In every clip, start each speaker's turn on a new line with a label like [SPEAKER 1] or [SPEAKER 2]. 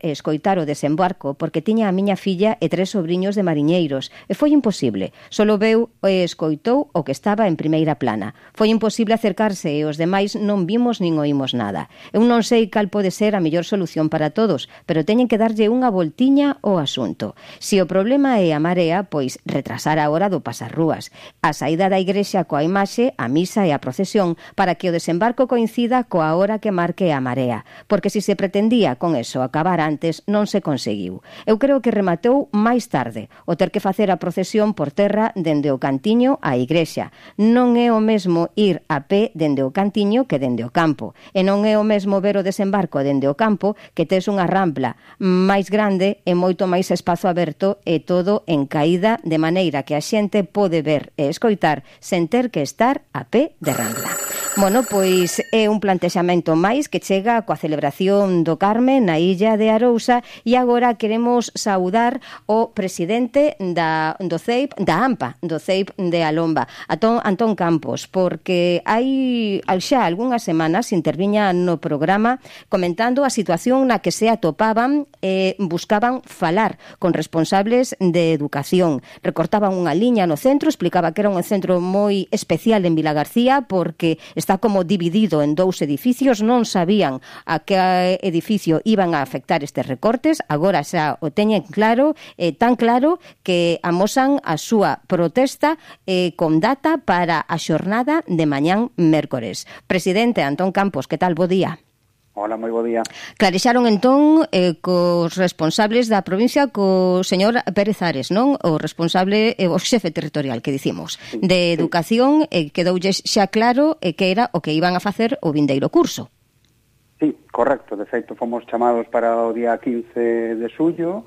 [SPEAKER 1] e escoitar o desembarco porque tiña a miña filla e 3 sobriños de mariñeiros e foi imposible. Solo veu e escoitou o que estaba en primeira plana. Foi imposible acercarse e os demais non vimos nin oímos nada. Eu non sei cal pode ser a mellor solución para todos, pero teñen que darlle unha voltiña ao asunto. Se o problema é a marea, pois retrasar a hora do pasarrúas, a saída da igrexa coa imaxe, a misa e a procesión, para que o desembarco coincida coa hora que marque a marea, porque se se pretendía con eso acabar antes, non se conseguiu. Eu creo que rematou máis tarde o ter que facer a procesión por terra dende o cantiño á igrexa. Non é o mesmo ir a pé dende o cantiño que dende o campo, e non é o mesmo ver o desembarco dende o campo que tes unha rampla máis grande e moito máis espazo aberto e todo en caída, de maneira que a xente pode ver e escoitar sen ter que estar a pé de rambla. Bueno, pois é un plantexamento máis que chega coa celebración do Carme na illa de Arousa e agora queremos saudar o presidente do CEIP, da AMPA, do CEIP de Alomba, Antón Campos, porque hai xa algunhas semanas interviña no programa comentando a situación na que se atopaban e buscaban falar con responsables de educación. Recortaban unha liña no centro, explicaba que era un centro moi especial en Vilagarcía porque está como dividido en 2 edificios, non sabían a que edificio iban a afectar estes recortes, agora xa o teñen claro, tan claro que amosan a súa protesta con data para a xornada de mañán mércores. Presidente Antón Campos, que tal? Bo día.
[SPEAKER 2] Hola, moi bo día.
[SPEAKER 1] Clarexaron entón cos responsables da provincia, co señor Pérez Ares, non? O responsable, o xefe territorial que dicimos, de educación, quedoulles xa claro que era o que iban a facer o vindeiro curso.
[SPEAKER 2] Sí, correcto. De feito, fomos chamados para o día 15 de xullo,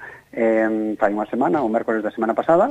[SPEAKER 2] fai unha semana, o mércores da semana pasada,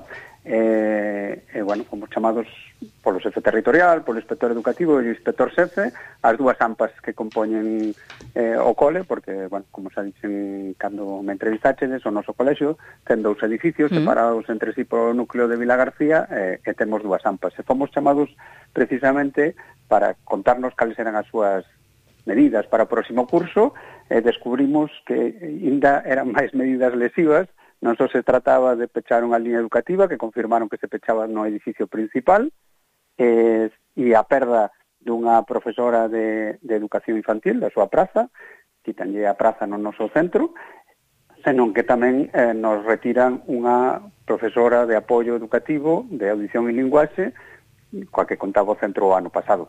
[SPEAKER 2] bueno, fomos chamados polo xefe territorial, polo inspector educativo e o inspector xefe, as 2 AMPAs que compoñen o cole, porque, bueno, como xa dixen cando me entrevistachedes, o noso colexio ten 2 edificios separados entre sí polo núcleo de Vilagarcía e temos 2 AMPAs. E fomos chamados precisamente para contarnos cales eran as súas medidas para o próximo curso, descubrimos que ainda eran máis medidas lesivas. Non só se trataba de pechar unha liña educativa, que confirmaron que se pechaba no edificio principal, e a perda dunha profesora de educación infantil da súa praza, quitanlle a praza no noso centro, senón que tamén nos retiran unha profesora de apoio educativo de audición e linguaxe, coa que contaba o centro o ano pasado.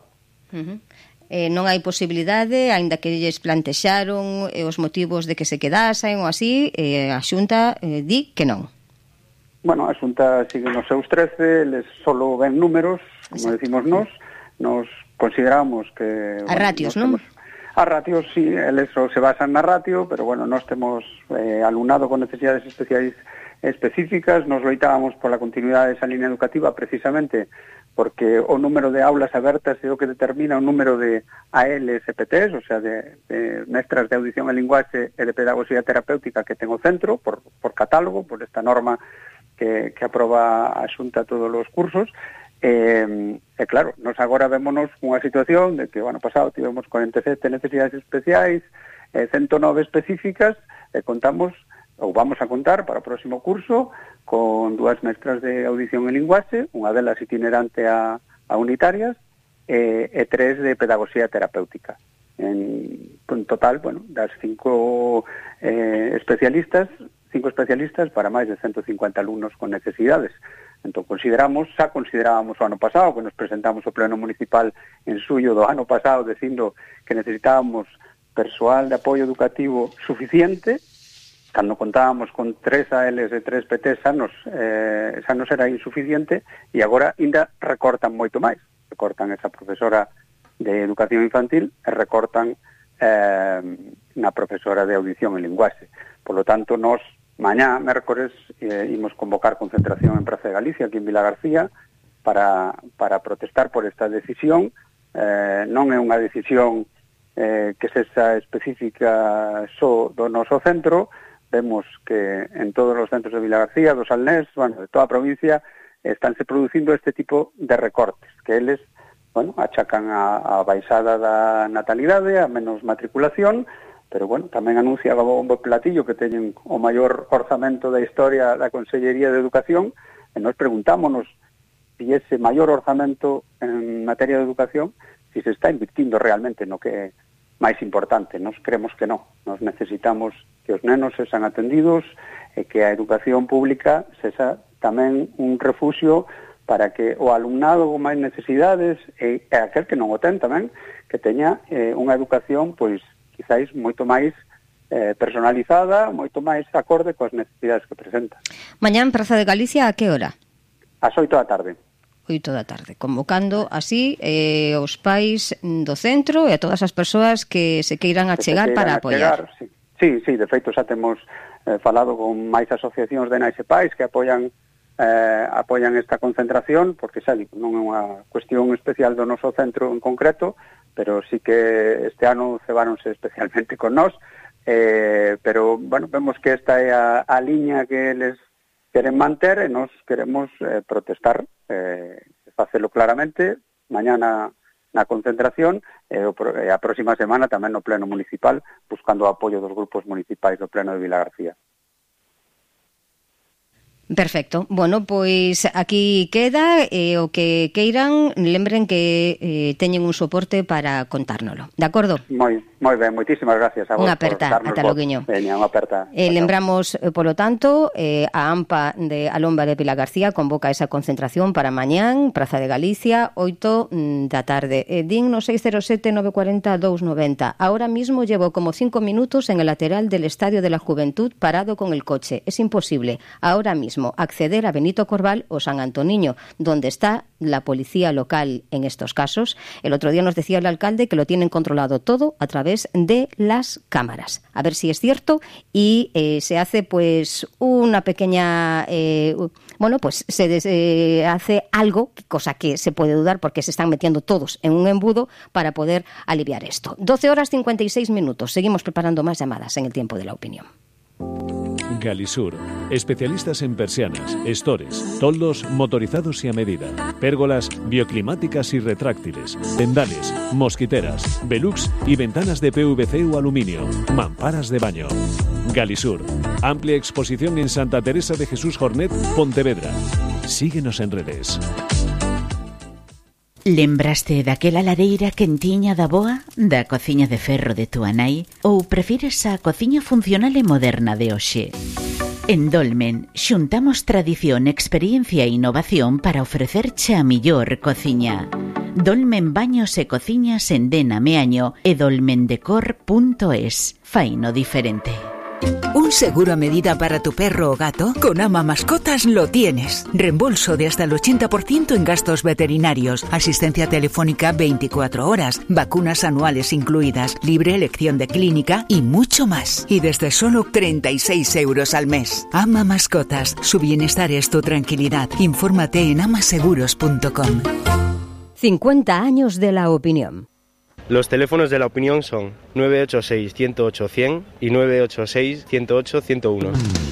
[SPEAKER 1] Non hai posibilidade, aínda que lles plantexaron os motivos de que se quedasen ou así, a Xunta di que non.
[SPEAKER 2] Bueno, a Xunta sigue nos seus 13, les solo ven números, como decimos nos consideramos que...
[SPEAKER 1] A ratios, non?
[SPEAKER 2] A ratios, sí, eles se basan na ratio, pero bueno, nós temos alumnado con necesidades especiais específicas, nos loitábamos pola continuidade desa línea educativa precisamente porque o número de aulas abertas é o que determina o número de ALs e PTs, o sea, de mestras de audición e linguaxe e de pedagogía terapéutica que ten o centro, por catálogo, por esta norma que aproba a Xunta todos os cursos. E claro, nos agora vémonos unha situación de que o ano pasado tivemos 47 necesidades especiais, 109 específicas, e contamos, ou vamos a contar para o próximo curso, con 2 mestras de audición e linguaxe, unha delas itinerante a unitarias, e 3 de pedagogía terapéutica. En total, bueno, das 5 especialistas para máis de 150 alumnos con necesidades. Entón, xa considerábamos o ano pasado, que nos presentamos ao Pleno Municipal en xullo do ano pasado, dicindo que necesitábamos persoal de apoio educativo suficiente. Cando contábamos con 3 ALs e 3 PTs xa nos era insuficiente, e agora ainda recortan moito máis. Recortan esa profesora de educación infantil e recortan na profesora de audición e linguaxe. Por lo tanto, nós mañá, mércores, imos convocar concentración en Praza de Galicia, aquí en Vilagarcía, para protestar por esta decisión. Non é unha decisión que sexa específica só do noso centro. Vemos que en todos os centros de Vilagarcía, do Salnés, bueno, de toda a provincia, estánse producindo este tipo de recortes, que eles, bueno, achacan a baixada da natalidade, a menos matriculación, pero bueno, tamén anuncia o bombo platillo que teñen o maior orzamento da historia da Consellería de Educación, e nos preguntámonos si ese maior orzamento en materia de educación, si se está invirtindo realmente no que é máis importante. Nos creemos que non. Nos necesitamos que os nenos sexan atendidos e que a educación pública sexa tamén un refuxio para que o alumnado con máis necesidades e aquel que non o ten tamén, que teña unha educación, pois, quizáis moito máis personalizada, moito máis acorde coas necesidades que presenta.
[SPEAKER 1] Mañá en Praza de Galicia, a que hora?
[SPEAKER 2] Ás 8 da tarde.
[SPEAKER 1] 8 da tarde, convocando así os pais do centro e a todas as persoas que se queiran achegar para apoiar.
[SPEAKER 2] Sí, de feito xa temos falado con máis asociacións de nais e pais que apoian esta concentración, porque xa digo, non é unha cuestión especial do noso centro en concreto, pero sí que este ano cebáronse especialmente con nós, pero, bueno, vemos que esta é a liña que eles queren manter e nós queremos protestar, facelo claramente, mañá na concentración e a próxima semana tamén no pleno municipal, buscando o apoio dos grupos municipais do pleno de Vilagarcía.
[SPEAKER 1] Perfecto. Bueno, pois aquí queda o que queiran, lembren que teñen un soporte para contárnolo. De acordo?
[SPEAKER 2] Moi ben, moitísimas gracias a vos.
[SPEAKER 1] Unha aperta, ata loguiño.
[SPEAKER 2] Veña, unha aperta.
[SPEAKER 1] Lembramos, polo tanto, a AMPA de Alomba de Vilagarcía convoca esa concentración para mañán, Praza de Galicia, 8 da tarde. Din no 607-940-290. Ahora mismo llevo como 5 minutos en el lateral del Estadio de la Juventud parado con el coche. Es imposible ahora mismo acceder a Benito Corval o San Antoniño, donde está la policía local en estos casos. El otro día nos decía el alcalde que lo tienen controlado todo a través de las cámaras. A ver si es cierto y se hace pues una pequeña... pues se hace algo, cosa que se puede dudar porque se están metiendo todos en un embudo para poder aliviar esto. 12:56. Seguimos preparando más llamadas en el tiempo de la opinión.
[SPEAKER 3] Galisur, especialistas en persianas, estores, toldos motorizados y a medida, pérgolas bioclimáticas y retráctiles, tendales, mosquiteras, velux y ventanas de PVC o aluminio, mamparas de baño. Galisur, amplia exposición en Santa Teresa de Jesús Jornet, Pontevedra. Síguenos en redes.
[SPEAKER 4] Lembraste daquela lareira quentiña da boa, da cociña de ferro de túa nai, ou prefires a cociña funcional e moderna de hoxe? En Dolmen, xuntamos tradición, experiencia e innovación para ofrecerche a millor cociña. Dolmen Baños e Cociñas en Dena Meaño e dolmendecor.es. Faino diferente.
[SPEAKER 5] ¿Un seguro a medida para tu perro o gato? Con Ama Mascotas lo tienes. Reembolso de hasta el 80% en gastos veterinarios, asistencia telefónica 24 horas, vacunas anuales incluidas, libre elección de clínica y mucho más. Y desde solo 36 euros al mes. Ama Mascotas. Su bienestar es tu tranquilidad. Infórmate en amaseguros.com.
[SPEAKER 1] 50 años de la opinión.
[SPEAKER 6] Los teléfonos de la opinión son 986-108-100 y 986-108-101.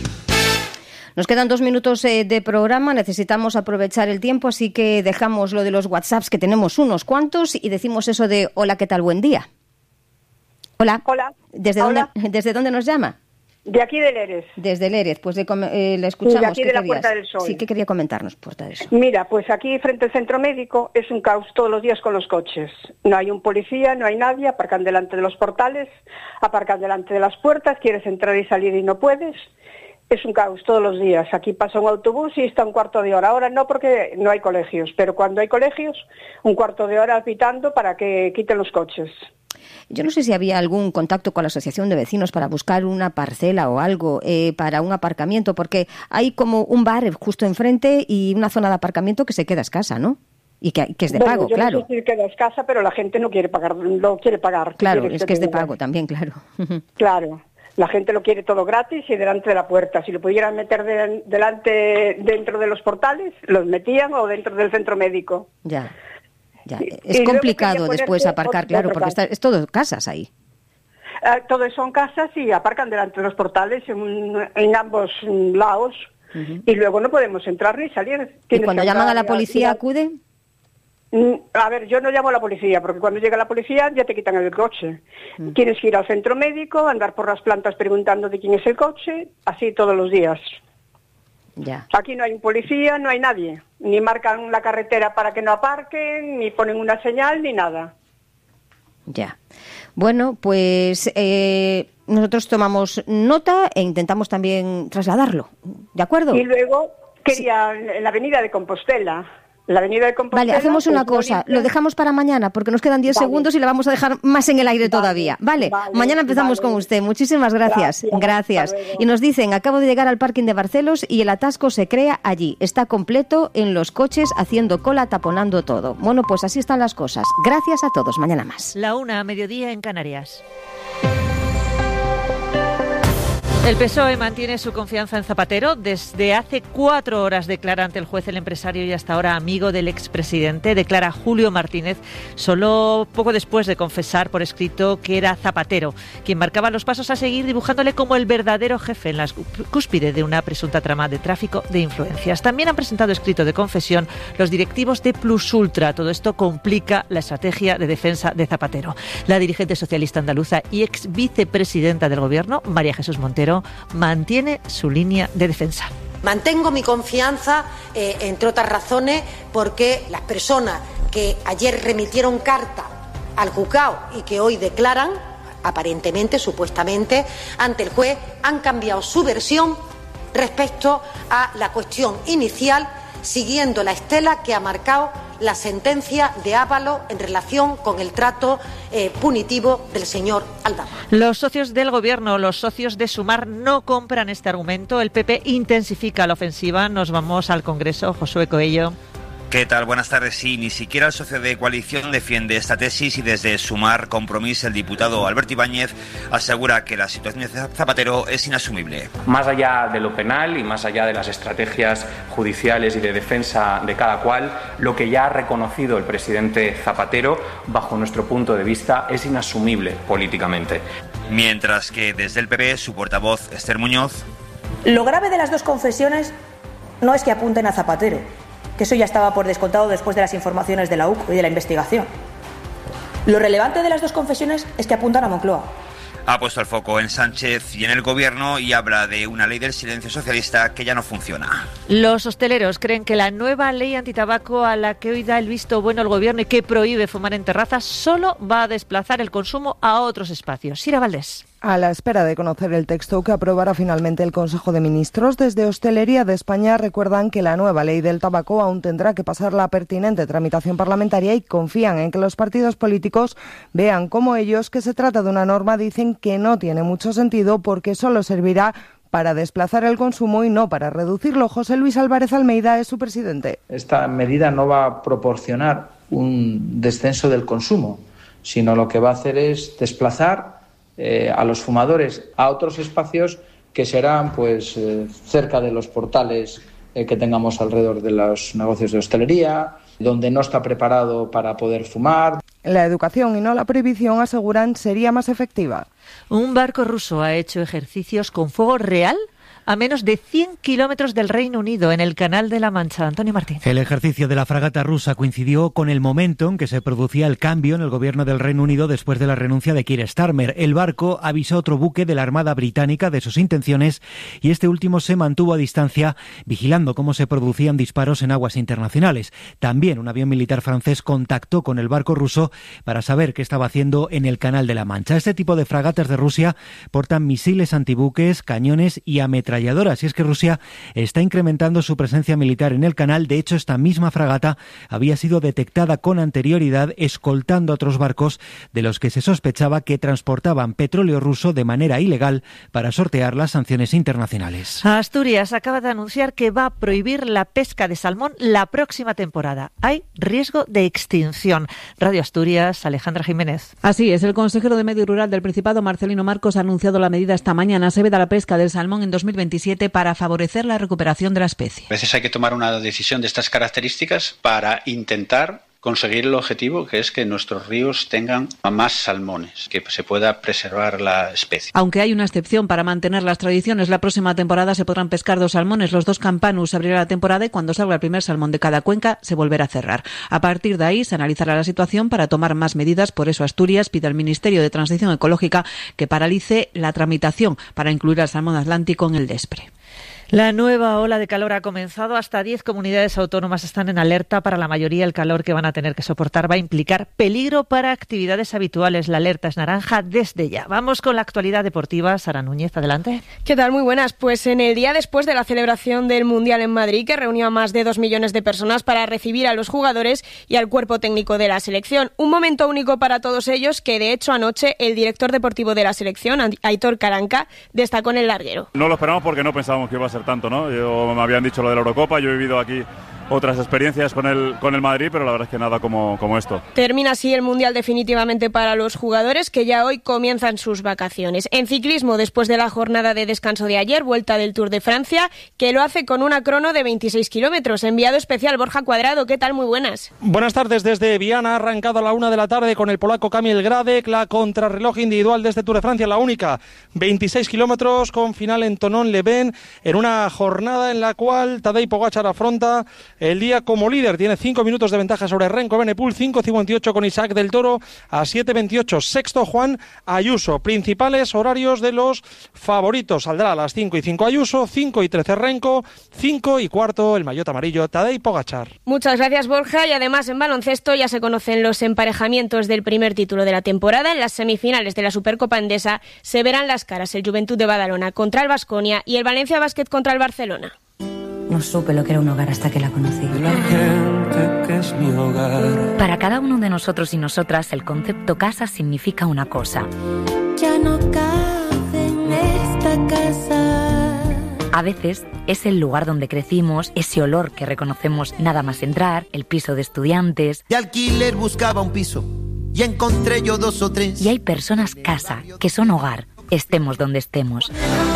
[SPEAKER 1] Nos quedan 2 minutos de programa, necesitamos aprovechar el tiempo, así que dejamos lo de los WhatsApps, que tenemos unos cuantos, y decimos eso de hola, ¿qué tal? Buen día. Hola.
[SPEAKER 7] Hola.
[SPEAKER 1] ¿Desde dónde nos llama?
[SPEAKER 7] De aquí de Lérez.
[SPEAKER 1] Desde Lérez, pues le escuchamos.
[SPEAKER 7] De aquí de la Puerta del Sol.
[SPEAKER 1] Sí, ¿qué quería comentarnos, Puerta del Sol?
[SPEAKER 7] Mira, pues aquí frente al centro médico es un caos todos los días con los coches. No hay un policía, no hay nadie, aparcan delante de los portales, aparcan delante de las puertas, quieres entrar y salir y no puedes. Es un caos todos los días. Aquí pasa un autobús y está un cuarto de hora. Ahora no, porque no hay colegios, pero cuando hay colegios, un cuarto de hora pitando para que quiten los coches.
[SPEAKER 1] Yo no sé si había algún contacto con la asociación de vecinos para buscar una parcela o algo para un aparcamiento, porque hay como un bar justo enfrente y una zona de aparcamiento que se queda escasa, ¿no? Y que es de pago,
[SPEAKER 7] yo
[SPEAKER 1] claro.
[SPEAKER 7] No sé si queda escasa, pero la gente no quiere pagar, lo quiere pagar.
[SPEAKER 1] Claro, es que es de pago también, claro.
[SPEAKER 7] Claro, la gente lo quiere todo gratis y delante de la puerta. Si lo pudieran meter dentro de los portales, los metían, o dentro del centro médico.
[SPEAKER 1] Ya. Es complicado después aparcar, claro, porque es todo casas ahí.
[SPEAKER 7] Todo son casas y aparcan delante de los portales en ambos lados, y luego no podemos entrar ni salir.
[SPEAKER 1] ¿Y cuando llaman a la policía acude?
[SPEAKER 7] A ver, yo no llamo a la policía, porque cuando llega la policía ya te quitan el coche. Tienes que ir al centro médico, andar por las plantas preguntando de quién es el coche, así todos los días.
[SPEAKER 1] Ya.
[SPEAKER 7] Aquí no hay un policía, no hay nadie. Ni marcan la carretera para que no aparquen, ni ponen una señal, ni nada.
[SPEAKER 1] Ya. Bueno, pues nosotros tomamos nota e intentamos también trasladarlo. ¿De acuerdo?
[SPEAKER 7] Y luego quería la avenida de Compostela. La avenida de Compostela.
[SPEAKER 1] Vale, hacemos una cosa, lo dejamos para mañana porque nos quedan 10 segundos y la vamos a dejar más en el aire todavía. Vale, mañana empezamos con usted. Muchísimas gracias. Gracias. Y nos dicen, acabo de llegar al parking de Barcelos y el atasco se crea allí. Está completo en los coches haciendo cola, taponando todo. Bueno, pues así están las cosas. Gracias a todos. Mañana más.
[SPEAKER 8] 1:00 mediodía en Canarias. El PSOE mantiene su confianza en Zapatero. Desde hace 4 horas declara ante el juez el empresario y hasta ahora amigo del expresidente. Declara Julio Martínez, solo poco después de confesar por escrito que era Zapatero quien marcaba los pasos a seguir, dibujándole como el verdadero jefe en la cúspide de una presunta trama de tráfico de influencias. También han presentado escrito de confesión los directivos de Plus Ultra. Todo esto complica la estrategia de defensa de Zapatero. La dirigente socialista andaluza y ex vicepresidenta del Gobierno, María Jesús Montero, mantiene su línea de defensa.
[SPEAKER 9] Mantengo mi confianza, entre otras razones, porque las personas que ayer remitieron carta al juzgado y que hoy declaran, aparentemente, supuestamente, ante el juez, han cambiado su versión respecto a la cuestión inicial, siguiendo la estela que ha marcado la sentencia de Ábalos en relación con el trato punitivo del señor Aldama.
[SPEAKER 8] Los socios del Gobierno, los socios de Sumar, no compran este argumento. El PP intensifica la ofensiva. Nos vamos al Congreso. Josué Coello.
[SPEAKER 10] ¿Qué tal? Buenas tardes. Sí, ni siquiera el socio de coalición defiende esta tesis y desde Sumar Compromís el diputado Alberto Ibáñez asegura que la situación de Zapatero es inasumible.
[SPEAKER 11] Más allá de lo penal y más allá de las estrategias judiciales y de defensa de cada cual, lo que ya ha reconocido el presidente Zapatero, bajo nuestro punto de vista, es inasumible políticamente.
[SPEAKER 10] Mientras que desde el PP, su portavoz Esther Muñoz.
[SPEAKER 12] Lo grave de las dos confesiones no es que apunten a Zapatero, que eso ya estaba por descontado después de las informaciones de la UC y de la investigación. Lo relevante de las dos confesiones es que apuntan a Moncloa.
[SPEAKER 10] Ha puesto el foco en Sánchez y en el Gobierno y habla de una ley del silencio socialista que ya no funciona.
[SPEAKER 8] Los hosteleros creen que la nueva ley antitabaco a la que hoy da el visto bueno el Gobierno y que prohíbe fumar en terrazas solo va a desplazar el consumo a otros espacios. Sira Valdés.
[SPEAKER 13] A la espera de conocer el texto que aprobará finalmente el Consejo de Ministros, desde Hostelería de España recuerdan que la nueva ley del tabaco aún tendrá que pasar la pertinente tramitación parlamentaria y confían en que los partidos políticos vean como ellos que se trata de una norma, dicen que no tiene mucho sentido porque solo servirá para desplazar el consumo y no para reducirlo. José Luis Álvarez Almeida es su presidente.
[SPEAKER 14] Esta medida no va a proporcionar un descenso del consumo, sino lo que va a hacer es desplazar a los fumadores a otros espacios que serán cerca de los portales que tengamos alrededor de los negocios de hostelería, donde no está preparado para poder fumar.
[SPEAKER 13] La educación y no la prohibición, aseguran, sería más efectiva.
[SPEAKER 8] Un barco ruso ha hecho ejercicios con fuego real a menos de 100 kilómetros del Reino Unido, en el Canal de la Mancha. Antonio Martín.
[SPEAKER 15] El ejercicio de la fragata rusa coincidió con el momento en que se producía el cambio en el gobierno del Reino Unido después de la renuncia de Keir Starmer. El barco avisó a otro buque de la Armada Británica de sus intenciones y este último se mantuvo a distancia vigilando cómo se producían disparos en aguas internacionales. También un avión militar francés contactó con el barco ruso para saber qué estaba haciendo en el Canal de la Mancha. Este tipo de fragatas de Rusia portan misiles antibuques, cañones y ametralladoras. Y es que Rusia está incrementando su presencia militar en el canal. De hecho, esta misma fragata había sido detectada con anterioridad escoltando a otros barcos de los que se sospechaba que transportaban petróleo ruso de manera ilegal para sortear las sanciones internacionales.
[SPEAKER 8] Asturias acaba de anunciar que va a prohibir la pesca de salmón la próxima temporada. Hay riesgo de extinción. Radio Asturias, Alejandra Jiménez.
[SPEAKER 16] Así es, el consejero de Medio Rural del Principado, Marcelino Marcos, ha anunciado la medida esta mañana. Se veda la pesca del salmón en 2027 para favorecer la recuperación de la especie.
[SPEAKER 17] A veces hay que tomar una decisión de estas características para intentar conseguir el objetivo, que es que nuestros ríos tengan más salmones, que se pueda preservar la especie.
[SPEAKER 16] Aunque hay una excepción para mantener las tradiciones, la próxima temporada se podrán pescar 2 salmones. Los 2 campanus abrirá la temporada y cuando salga el primer salmón de cada cuenca se volverá a cerrar. A partir de ahí se analizará la situación para tomar más medidas. Por eso Asturias pide al Ministerio de Transición Ecológica que paralice la tramitación para incluir al salmón atlántico en el DESPRE.
[SPEAKER 8] La nueva ola de calor ha comenzado. Hasta 10 comunidades autónomas están en alerta. Para la mayoría, el calor que van a tener que soportar va a implicar peligro para actividades habituales. La alerta es naranja desde ya. Vamos con la actualidad deportiva. Sara Núñez, adelante.
[SPEAKER 18] ¿Qué tal? Muy buenas. Pues en el día después de la celebración del Mundial en Madrid, que reunió a más de 2 millones de personas para recibir a los jugadores y al cuerpo técnico de la selección. Un momento único para todos ellos que, de hecho, anoche el director deportivo de la selección, Aitor Caranca, destacó en el larguero.
[SPEAKER 19] No lo esperamos porque no pensábamos que iba a ser tanto, ¿no? Me habían dicho lo de la Eurocopa, yo he vivido aquí otras experiencias con el Madrid, pero la verdad es que nada como esto.
[SPEAKER 18] Termina así el Mundial definitivamente para los jugadores que ya hoy comienzan sus vacaciones. En ciclismo, después de la jornada de descanso de ayer, vuelta del Tour de Francia, que lo hace con una crono de 26 kilómetros. Enviado especial Borja Cuadrado, ¿qué tal? Muy buenas.
[SPEAKER 20] Buenas tardes desde Viana, arrancado a la 1 de la tarde con el polaco Kamil Gradek, la contrarreloj individual de este Tour de Francia, la única, 26 kilómetros con final en Thonon-les-Bains, en una jornada en la cual Tadej Pogačar afronta el día como líder. Tiene 5 minutos de ventaja sobre Renko Evenepoel, 5.58 con Isaac del Toro, a 7.28 sexto Juan Ayuso. Principales horarios de los favoritos: saldrá a las 5:05 Ayuso, 5:13 Renko, 5:15 el maillot amarillo Tadej Pogačar.
[SPEAKER 18] Muchas gracias, Borja. Y además en baloncesto ya se conocen los emparejamientos del primer título de la temporada. En las semifinales de la Supercopa Endesa se verán las caras el Juventud de Badalona contra el Baskonia y el Valencia Basket contra el Barcelona.
[SPEAKER 21] No supe lo que era un hogar hasta que la conocí.
[SPEAKER 22] La gente que es mi hogar.
[SPEAKER 23] Para cada uno de nosotros y nosotras, el concepto casa significa una cosa.
[SPEAKER 21] Ya no cabe en esta casa.
[SPEAKER 23] A veces es el lugar donde crecimos, ese olor que reconocemos nada más entrar, el piso de estudiantes.
[SPEAKER 24] De alquiler buscaba un piso y encontré yo 2 o 3.
[SPEAKER 23] Y hay personas casa, que son hogar, estemos donde estemos.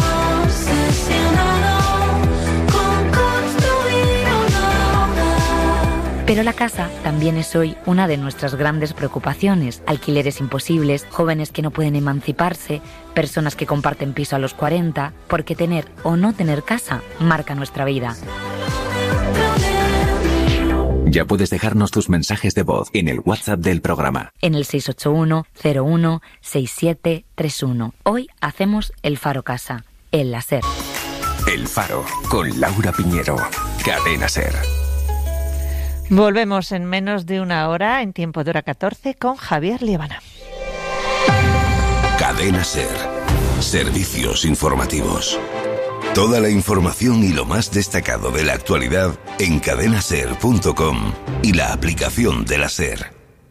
[SPEAKER 23] Pero la casa también es hoy una de nuestras grandes preocupaciones. Alquileres imposibles, jóvenes que no pueden emanciparse, personas que comparten piso a los 40, porque tener o no tener casa marca nuestra vida.
[SPEAKER 25] Ya puedes dejarnos tus mensajes de voz en el WhatsApp del programa.
[SPEAKER 23] En el 681-01-6731. Hoy hacemos el Faro Casa, el láser.
[SPEAKER 25] El Faro, con Laura Piñero. Cadena SER.
[SPEAKER 8] Volvemos en menos de una hora, en tiempo de hora 14, con Javier Liebana.
[SPEAKER 26] Cadena SER. Servicios informativos. Toda la información y lo más destacado de la actualidad en cadenaser.com y la aplicación de la SER.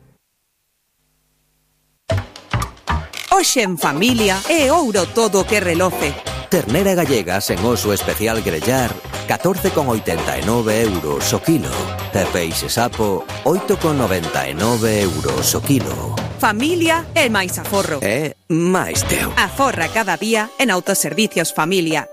[SPEAKER 27] Hoxe en familia é ouro todo que reloce.
[SPEAKER 28] Ternera gallega sen oso especial grellar, 14,89 euros o kilo. E peixe sapo, 8,99 euros o kilo.
[SPEAKER 27] Familia é máis aforro.
[SPEAKER 28] É máis teu.
[SPEAKER 27] Aforra cada día en Autoservicios Familia.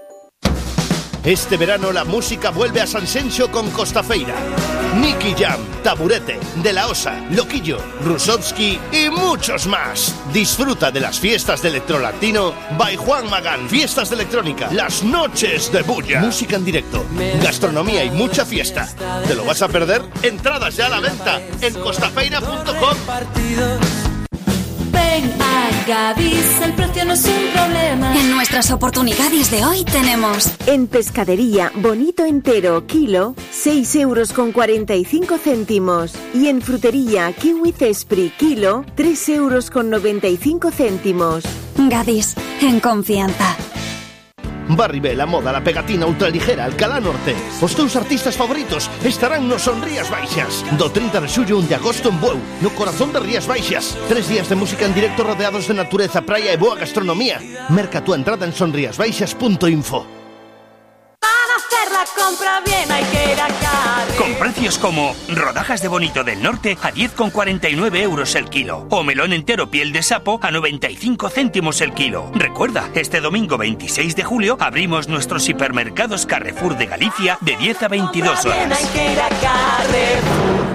[SPEAKER 29] Este verano la música vuelve a Sanxenxo con Costafeira. Nicky Jam, Taburete, De La Osa, Loquillo, Rusovsky y muchos más. Disfruta de las fiestas de Electrolatino by Juan Magán. Fiestas de electrónica, las noches de bulla. Música en directo, gastronomía y mucha fiesta. ¿Te lo vas a perder? Entradas ya a la venta en costafeira.com.
[SPEAKER 21] Ven a Gadis, el precio no es un problema.
[SPEAKER 30] En nuestras oportunidades de hoy tenemos:
[SPEAKER 31] en pescadería, bonito entero, kilo, 6,45 euros. Y en frutería, kiwi cespri, kilo, 3,95 euros.
[SPEAKER 30] Gadis, en confianza.
[SPEAKER 29] Barribé, La Moda, La Pegatina, Ultraligera, Alcalá Norte. Os teus artistas favoritos estarán no Son Rías Baixas. Do 30 de xullo 1 de agosto en Bueu, no corazón de Rías Baixas. 3 días de música en directo rodeados de natureza, praia e boa gastronomía. Merca tu entrada en sonriasbaixas.info.
[SPEAKER 21] Hacer la compra bien hay que ir a Carre.
[SPEAKER 32] Con precios como rodajas de bonito del norte a 10,49 euros el kilo o melón entero piel de sapo a 95 céntimos el kilo. Recuerda, este domingo 26 de julio abrimos nuestros hipermercados Carrefour de Galicia de 10 a 22 horas.
[SPEAKER 21] Bien hay que ir a Carrefour.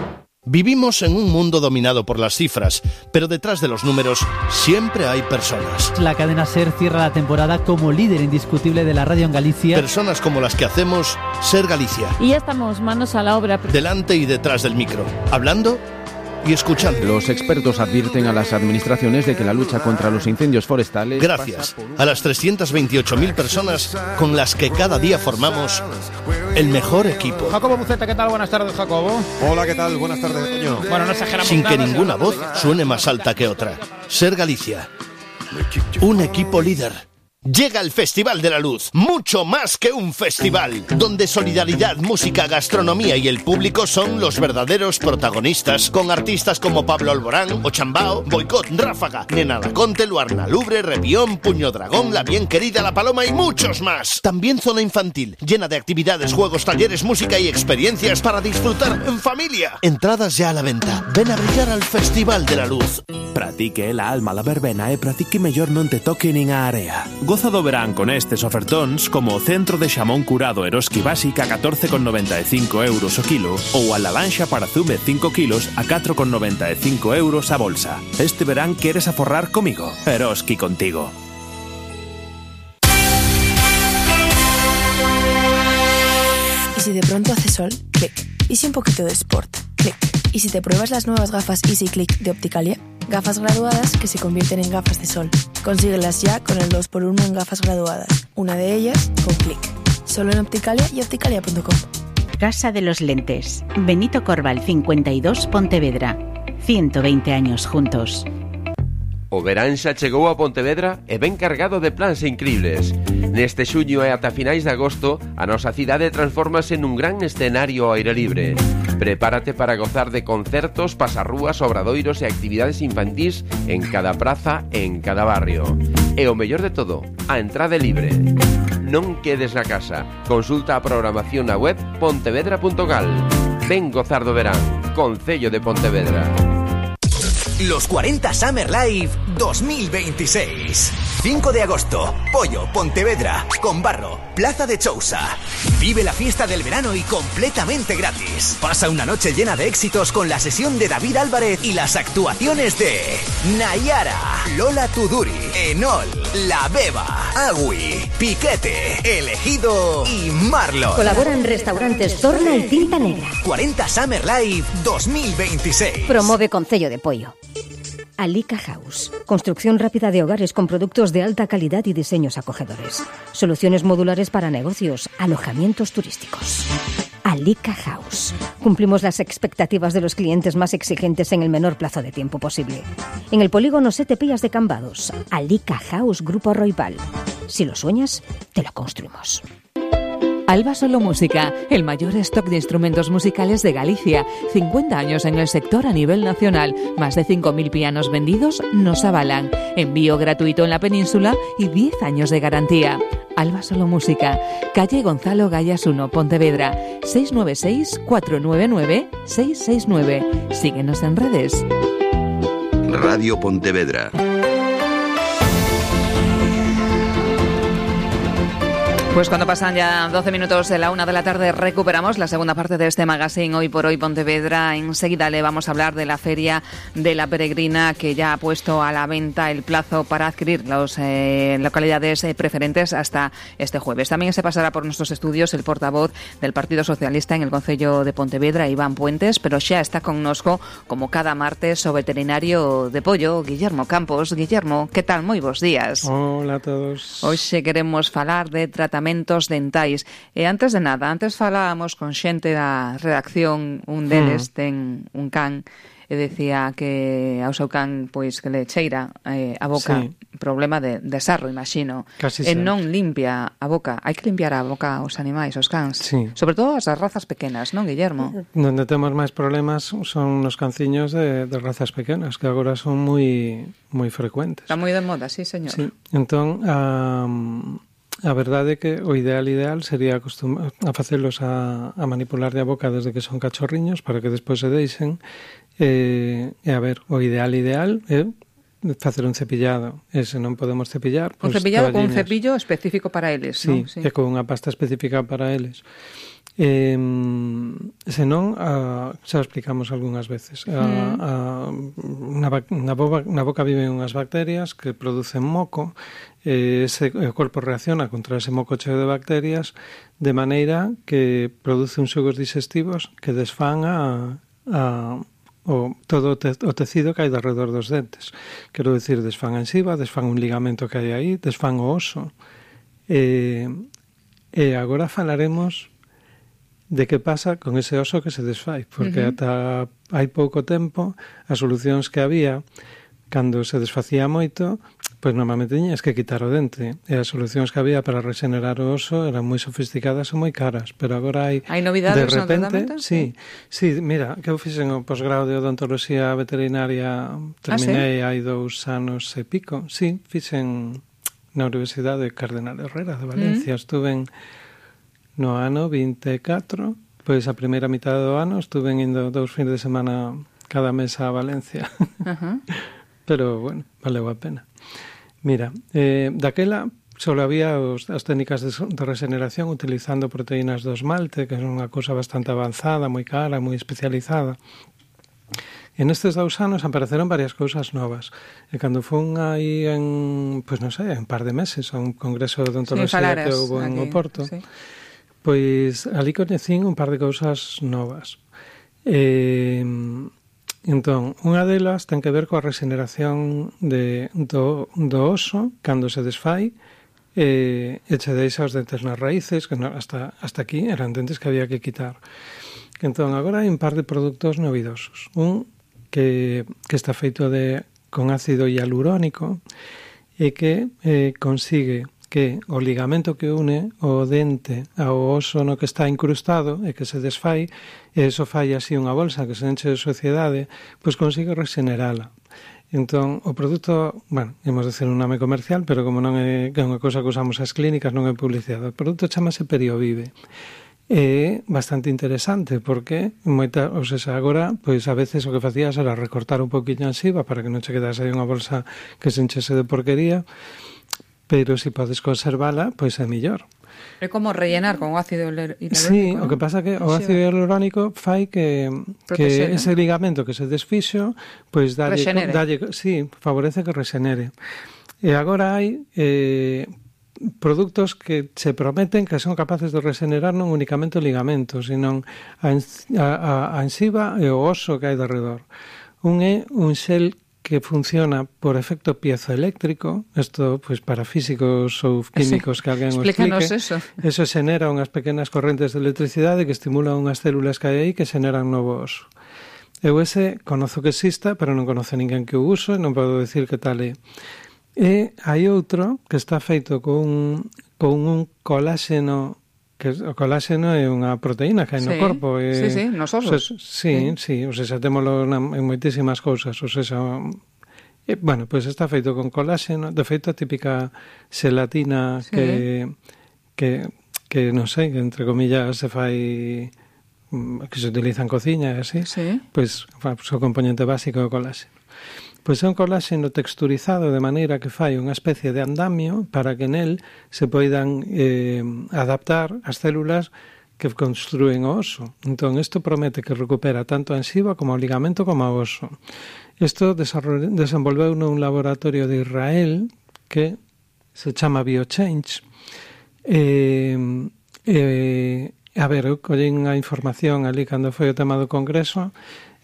[SPEAKER 29] Vivimos en un mundo dominado por las cifras, pero detrás de los números siempre hay personas.
[SPEAKER 1] La cadena SER cierra la temporada como líder indiscutible de la radio en Galicia.
[SPEAKER 29] Personas como las que hacemos SER Galicia.
[SPEAKER 2] Y ya estamos manos a la obra.
[SPEAKER 29] Delante y detrás del micro, hablando y escuchando.
[SPEAKER 3] Los expertos advierten a las administraciones de que la lucha contra los incendios forestales...
[SPEAKER 29] Gracias a las 328.000 personas con las que cada día formamos el mejor equipo.
[SPEAKER 4] Jacobo Buceta, ¿qué tal? Buenas tardes, Jacobo.
[SPEAKER 5] Hola, ¿qué tal? Buenas tardes, Toño.
[SPEAKER 4] Bueno, no exageramos
[SPEAKER 29] Sin
[SPEAKER 4] nada,
[SPEAKER 29] que ninguna voz suene más alta que otra. SER Galicia. Un equipo líder. Llega el Festival de la Luz, mucho más que un festival, donde solidaridad, música, gastronomía y el público son los verdaderos protagonistas, con artistas como Pablo Alborán, Ochambao, Boicot, Ráfaga, Nena Daconte, Luarna Lubre, Revión, Puño Dragón, La Bien Querida, La Paloma y muchos más. También zona infantil, llena de actividades, juegos, talleres, música y experiencias para disfrutar en familia. Entradas ya a la venta. Ven a brillar al Festival de la Luz.
[SPEAKER 6] Pratique la alma la verbena e pratique mellor non te toque nin a area. Goza do verán con estes ofertóns como o centro de xamón curado Eroski Básica a 14,95 euros o kilo ou a lavanxa para zume 5 kilos a 4,95 euros a bolsa. Este verán queres aforrar comigo. Eroski contigo.
[SPEAKER 7] ¿Y si de pronto hace sol? Clic. ¿Y si un poquito de sport? Clic. ¿Y si te pruebas las nuevas gafas Easy Click de Opticalia? Gafas graduadas que se convierten en gafas de sol. Consíguelas ya con el 2x1 en gafas graduadas. Una de ellas con Click. Solo en Opticalia y opticalia.com.
[SPEAKER 9] Casa de los Lentes. Benito Corval 52, Pontevedra. 120 años juntos.
[SPEAKER 10] O verán xa chegou a Pontevedra e ven cargado de plans increíbles. Neste xuño e ata finais de agosto, a nosa cidade transfórmase nun gran escenario ao aire libre. Prepárate para gozar de concertos, pasarrúas, obradoiros e actividades infantís en cada praza e en cada barrio. E o mellor de todo, a entrada é libre. Non quedes na casa. Consulta a programación na web pontevedra.gal. Ven gozar do verán. Concello de Pontevedra.
[SPEAKER 11] Los 40 Summer Live 2026. 5 de agosto, Pollo, Pontevedra, Conbarro, Plaza de Chousa. Vive la fiesta del verano y completamente gratis. Pasa una noche llena de éxitos con la sesión de David Álvarez y las actuaciones de Nayara, Lola Tuduri, Enol, La Beba, Agui, Piquete, Elegido y Marlon.
[SPEAKER 12] Colaboran restaurantes Torna y Tinta Negra.
[SPEAKER 11] 40 Summer Live 2026.
[SPEAKER 12] Promueve Concello de Pollo. Alica House. Construcción rápida de hogares con productos de alta calidad y diseños acogedores. Soluciones modulares para negocios, alojamientos turísticos. Alica House. Cumplimos las expectativas de los clientes más exigentes en el menor plazo de tiempo posible. En el polígono Sete Pillas de Cambados. Alica House Grupo Roipal. Si lo sueñas, te lo construimos.
[SPEAKER 14] Alba Solo Música, el mayor stock de instrumentos musicales de Galicia. 50 años en el sector a nivel nacional. Más de 5.000 pianos vendidos nos avalan. Envío gratuito en la península y 10 años de garantía. Alba Solo Música, calle Gonzalo Gallas 1, Pontevedra, 696-499-669. Síguenos en redes.
[SPEAKER 26] Radio Pontevedra.
[SPEAKER 16] Pues cuando pasan ya 12 minutos de la 1 de la tarde recuperamos la segunda parte de este magazine Hoy por Hoy Pontevedra. Enseguida le vamos a hablar de la Feria de la Peregrina, que ya ha puesto a la venta el plazo para adquirir las localidades preferentes hasta este jueves. También se pasará por nuestros estudios el portavoz del Partido Socialista en el Concello de Pontevedra, Iván Puentes, pero xa está connosco, como cada martes, o veterinario de Pollo, Guillermo Campos. Guillermo, que tal? Moi bons días.
[SPEAKER 33] Hola a todos.
[SPEAKER 16] Hoxe queremos falar de tratamentos dentais. E antes de nada, antes falábamos con xente da redacción, un deles ten un can e decía que ao seu can pois que le cheira a boca, sí. Problema de sarro, imagino.
[SPEAKER 33] Casi
[SPEAKER 16] e non limpia a boca. Hai que limpiar a boca aos animais, aos cans.
[SPEAKER 33] Sí.
[SPEAKER 16] Sobre todo as razas pequenas, non, Guillermo?
[SPEAKER 33] Donde temos máis problemas son nos canciños de razas pequenas, que agora son moi frecuentes.
[SPEAKER 16] Está moi de moda, sí, señor.
[SPEAKER 33] Sí. Entón, a verdade é que o ideal sería a facelos a manipular a boca desde que son cachorriños para que despois se deixen. E a ver, o ideal é facer un cepillado. E se non podemos cepillar,
[SPEAKER 16] un cepillado con un cepillo específico para eles,
[SPEAKER 33] sí,
[SPEAKER 16] non? Sí,
[SPEAKER 33] e con unha pasta específica para eles. senón, xa o explicamos algunhas veces, na boca viven unhas bacterias que producen moco, o corpo reacciona contra ese moco cheo de bacterias de maneira que produce uns xogos digestivos que desfán todo o tecido que hai alrededor dos dentes. Quero dicir, desfán a enxiva, desfán un ligamento que hai aí, desfán o oso. E agora falaremos de que pasa con ese oso que se desfai, porque ata hai pouco tempo as solucións que había cando se desfacía moito, pois normalmente tiñas que quitar o dente, e as solucións que había para regenerar o oso eran moi sofisticadas e moi caras, pero agora hai
[SPEAKER 8] novidades
[SPEAKER 33] de repente,
[SPEAKER 8] no tratamento?
[SPEAKER 33] Sí, mira, que eu fixen o posgrado de odontoloxía veterinaria, terminei hai 2 anos e pico, fixen na Universidade Cardenal Herrera de Valencia, estuve no ano 24, pois a primeira mitad do ano estuve indo 2 fins de semana cada mes a Valencia. Pero, bueno, valeu a pena. Mira, daquela só había as técnicas de regeneración utilizando proteínas do esmalte, que é unha cousa bastante avanzada, moi cara, moi especializada. En estes 2 anos apareceron varias cousas novas. E cando fun aí en, pois non sei, un par de meses a un congreso de odontoloxía que houve en Oporto, pois ali coñecín un par de cousas novas. Entón, unha delas ten que ver coa regeneración do oso cando se desfai e che deixa os dentes nas raíces, que hasta aquí eran dentes que había que quitar. Entón, agora hai un par de produtos novidosos. Un que está feito con ácido hialurónico e que consigue que o ligamento que une o dente ao oso no que está incrustado e que se desfai, e iso fai así unha bolsa que se enche de suciedade, pois consigue regenerala. Entón, o produto, bueno, imos decir un nome comercial, pero como non é unha cosa que usamos as clínicas, non é publicidade. O produto chamase Periovive. É bastante interesante porque agora, pois a veces o que facías era recortar un poquinho a enxiva para que non che quedase aí unha bolsa que se enchese de porquería, pero se podes conservala, pois é mellor.
[SPEAKER 8] É como rellenar con ácido hialurónico.
[SPEAKER 33] Sí, o que pasa que o ácido hialurónico fai que ese ligamento que se desfixo, pois dalle, favorece que regenere. E agora hai produtos que se prometen que son capaces de regenerar non únicamente o ligamento, sino a enxiva e o oso que hai de arredor. Un é un xel que funciona por efecto piezoeléctrico, isto pois para físicos ou químicos que alguén o explique. Eso xenera unhas pequenas correntes de electricidade que estimulan unhas células que hai aí que xeneran novo oso. Eu ese conozo que exista, pero non conoce ninguén que o uso e non podo decir que tal é. E hai outro que está feito con un coláxeno, que o coláxeno é unha proteína que hai no corpo.
[SPEAKER 8] Nos osos.
[SPEAKER 33] Sí, o sea, témolo en moitísimas cousas, o sea, bueno, pois está feito con coláxeno, de feito a típica xelatina que non sei, que entre comillas se fai, que se utiliza en cociña e así, pois o componente básico é o coláxeno. Pois é un coláxeno texturizado de maneira que fai unha especie de andamio para que nel se poidan adaptar as células que construen o oso. Entón, isto promete que recupera tanto a enxiva como o ligamento como o oso. Isto desenvolveu nun laboratorio de Israel que se chama Biochange. A ver, eu collín a información ali cando foi o tema do congreso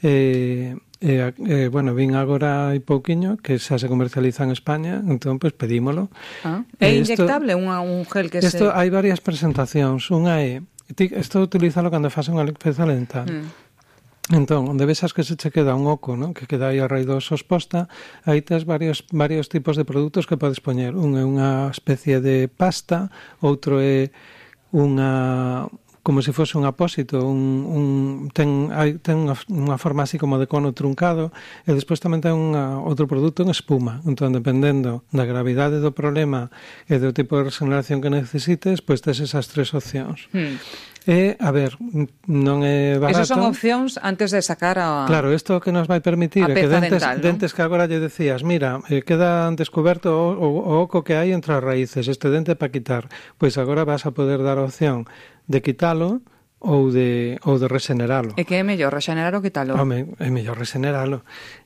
[SPEAKER 33] bueno, vin agora hai pouquiño que xa se comercializa en España, entón, pois pedímolo.
[SPEAKER 8] É inyectable un gel que
[SPEAKER 33] Isto hai varias presentacións. Unha é, isto utilízalo cando faz unha limpeza dental. Entón, onde vexas que se che queda un oco, ¿no? Que queda aí a raíz do oso exposta, aí tes varios tipos de produtos que podes poñer. Un é unha especie de pasta, outro é como se fose un apósito, ten unha forma así como de cono truncado, e despois tamén ten outro produto en espuma. Entón, dependendo da gravidade do problema e do tipo de regeneración que necesites, pois tes esas 3 opcións. E, a ver, non é barato.
[SPEAKER 8] Esas son opcións antes de sacar a...
[SPEAKER 33] Claro, isto que nos vai permitir é que dentes que agora lle decías, mira, queda descoberto o oco que hai entre as raíces, este dente para quitar. Pois agora vas a poder dar a opción de quitalo ou de rexeneralo.
[SPEAKER 8] E que é mellor, rexeneralo que talo?
[SPEAKER 33] Home, é mellor rexeneralo.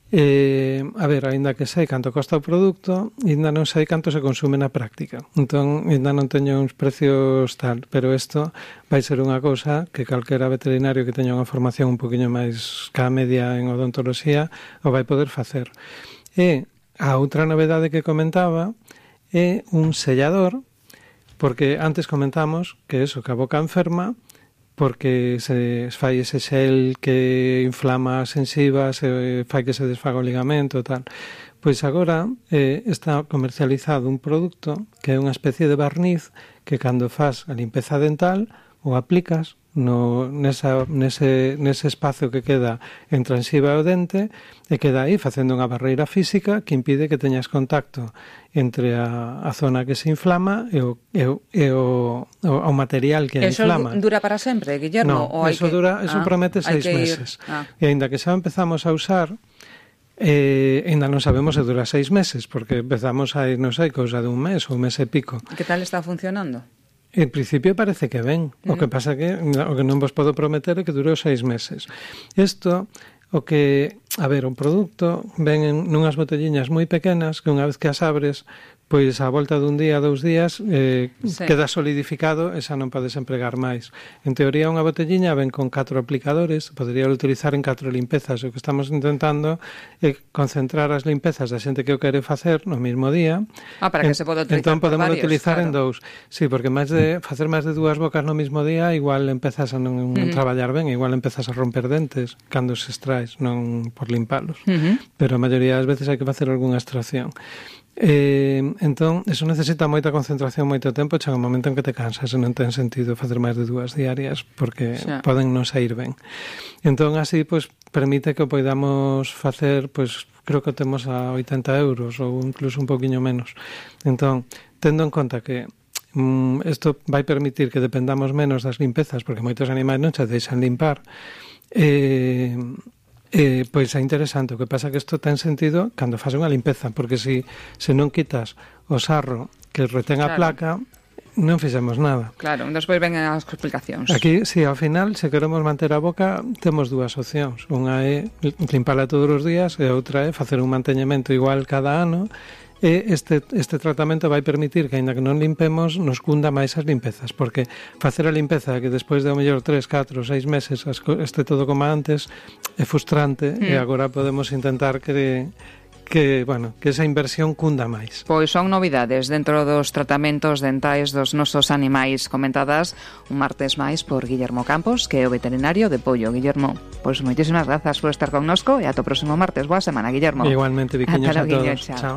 [SPEAKER 33] A ver, aínda que sei canto costa o produto, aínda non sei canto se consume na práctica. Entón, aínda non teño uns precios tal, pero isto vai ser unha cousa que calquera veterinario que teña unha formación un poquinho máis ca media en odontoloxía o vai poder facer. E a outra novedade que comentaba é un sellador, porque antes comentamos que eso, que a boca enferma, porque se fai ese xel que inflama as xengivas e fai que se desfaga o ligamento e tal. Pois agora está comercializado un produto que é unha especie de barniz que cando fas a limpeza dental o aplicas nese espazo que queda entre a xengiva e o dente e queda aí facendo unha barreira física que impide que teñas contacto entre a zona que se inflama e o material que a inflama.
[SPEAKER 8] Eso dura para sempre, Guillermo?
[SPEAKER 33] No, eso promete 6 meses. E aínda que xa empezamos a usar, ainda non sabemos se dura 6 meses, porque empezamos a ir, non sei, cousa de un mes ou un mes e pico.
[SPEAKER 8] Que tal está funcionando?
[SPEAKER 33] En principio parece que ben. O que pasa que o que non vos podo prometer é que dure 6 meses. Isto, o que, a ver, un produto ven en nunhas botelliñas moi pequenas que unha vez que as abres, pois a volta dun día, 2 días, queda solidificado e xa non podes empregar máis. En teoría, unha botelliña ven con 4 aplicadores, podería utilizar en 4 limpezas. O que estamos intentando é concentrar as limpezas da xente que o quere facer no mesmo día.
[SPEAKER 8] Para que se poda utilizar
[SPEAKER 33] entón podemos
[SPEAKER 8] varios,
[SPEAKER 33] utilizar
[SPEAKER 8] claro.
[SPEAKER 33] En 2. Sí, porque facer máis de 2 bocas no mesmo día, igual empezas a non traballar ben, igual empezas a romper dentes cando se extraes, non por limpalos. Pero a maioría das veces hai que facer algunha extracción. Entón, eso necesita moita concentración, moito tempo, chega un momento en que te cansas e non ten sentido facer máis de 2 diarias porque poden non sair ben. Entón, así, pois, permite que o podamos facer, pois, creo que o temos a 80 euros ou incluso un poquinho menos. Entón, tendo en conta que isto vai permitir que dependamos menos das limpezas, porque moitos animais non se deixan limpar, pois é interesante. O que pasa que isto ten sentido cando faz unha limpeza, porque se non quitas o sarro que retén a placa, non fixemos nada.
[SPEAKER 8] Claro, despois ven as explicacións.
[SPEAKER 33] Aquí, si ao final, se queremos manter a boca, temos 2 opcións. Unha é limpala todos os días e a outra é facer un manteñemento igual cada ano. E este tratamento vai permitir que, aínda que non limpemos, nos cunda máis as limpezas, porque facer a limpeza que despois de ao mellor 3, 4, 6 meses este todo como antes é frustrante, e agora podemos intentar que esa inversión cunda máis.
[SPEAKER 8] Pois son novidades dentro dos tratamentos dentais dos nosos animais, comentadas un martes máis por Guillermo Campos, que é o veterinario de Pollo. Guillermo, pois moitísimas grazas por estar connosco e ata o próximo martes. Boa semana, Guillermo.
[SPEAKER 33] Igualmente, viquiños a todos.
[SPEAKER 8] Chao.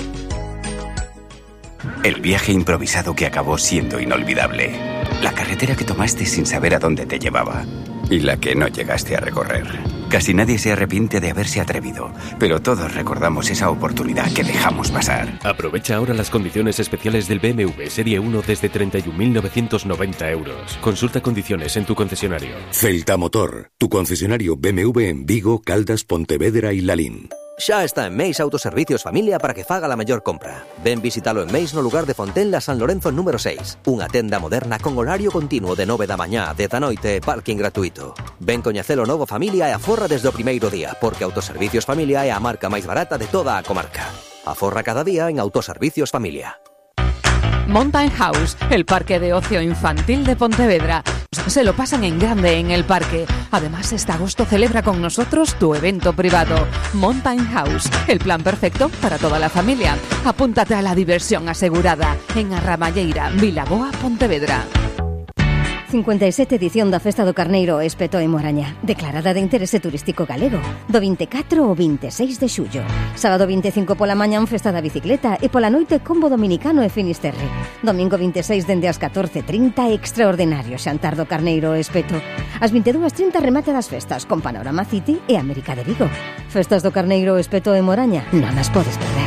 [SPEAKER 13] El viaje improvisado que acabó siendo inolvidable. La carretera que tomaste sin saber a dónde te llevaba. Y la que no llegaste a recorrer. Casi nadie se arrepiente de haberse atrevido, pero todos recordamos esa oportunidad que dejamos pasar.
[SPEAKER 15] Aprovecha ahora las condiciones especiales del BMW Serie 1 desde 31.990 euros. Consulta condiciones en tu concesionario.
[SPEAKER 17] Celta Motor, tu concesionario BMW en Vigo, Caldas, Pontevedra y Lalín.
[SPEAKER 18] Xa está en Meis Autoservicios Familia para que faga a maior compra. Ven visitalo en Meis no lugar de Fontenla San Lorenzo número 6. Unha tenda moderna con horario continuo de 9 da mañá a 10 da noite e parking gratuito. Ven coñecelo novo Familia e aforra desde o primeiro día, porque Autoservicios Familia é a marca máis barata de toda a comarca. Aforra cada día en Autoservicios Familia.
[SPEAKER 14] Mountain House, el parque de ocio infantil de Pontevedra. Se lo pasan en grande en el parque. Además, este agosto celebra con nosotros tu evento privado. Mountain House, el plan perfecto para toda la familia. Apúntate a la diversión asegurada en Arramalleira, Vilaboa, Pontevedra.
[SPEAKER 12] 57 edición da Festa do Carneiro Espeto en Moraña, declarada de interese turístico galego, do 24 ao 26 de xullo. Sábado 25 pola mañan, festa da bicicleta, e pola noite combo dominicano e Finisterre. Domingo 26 dende as 14:30, extraordinario xantar do Carneiro Espeto. Ás 22:30 remate das festas con Panorama City e América de Vigo. Festas do Carneiro Espeto en Moraña, non as podes perder.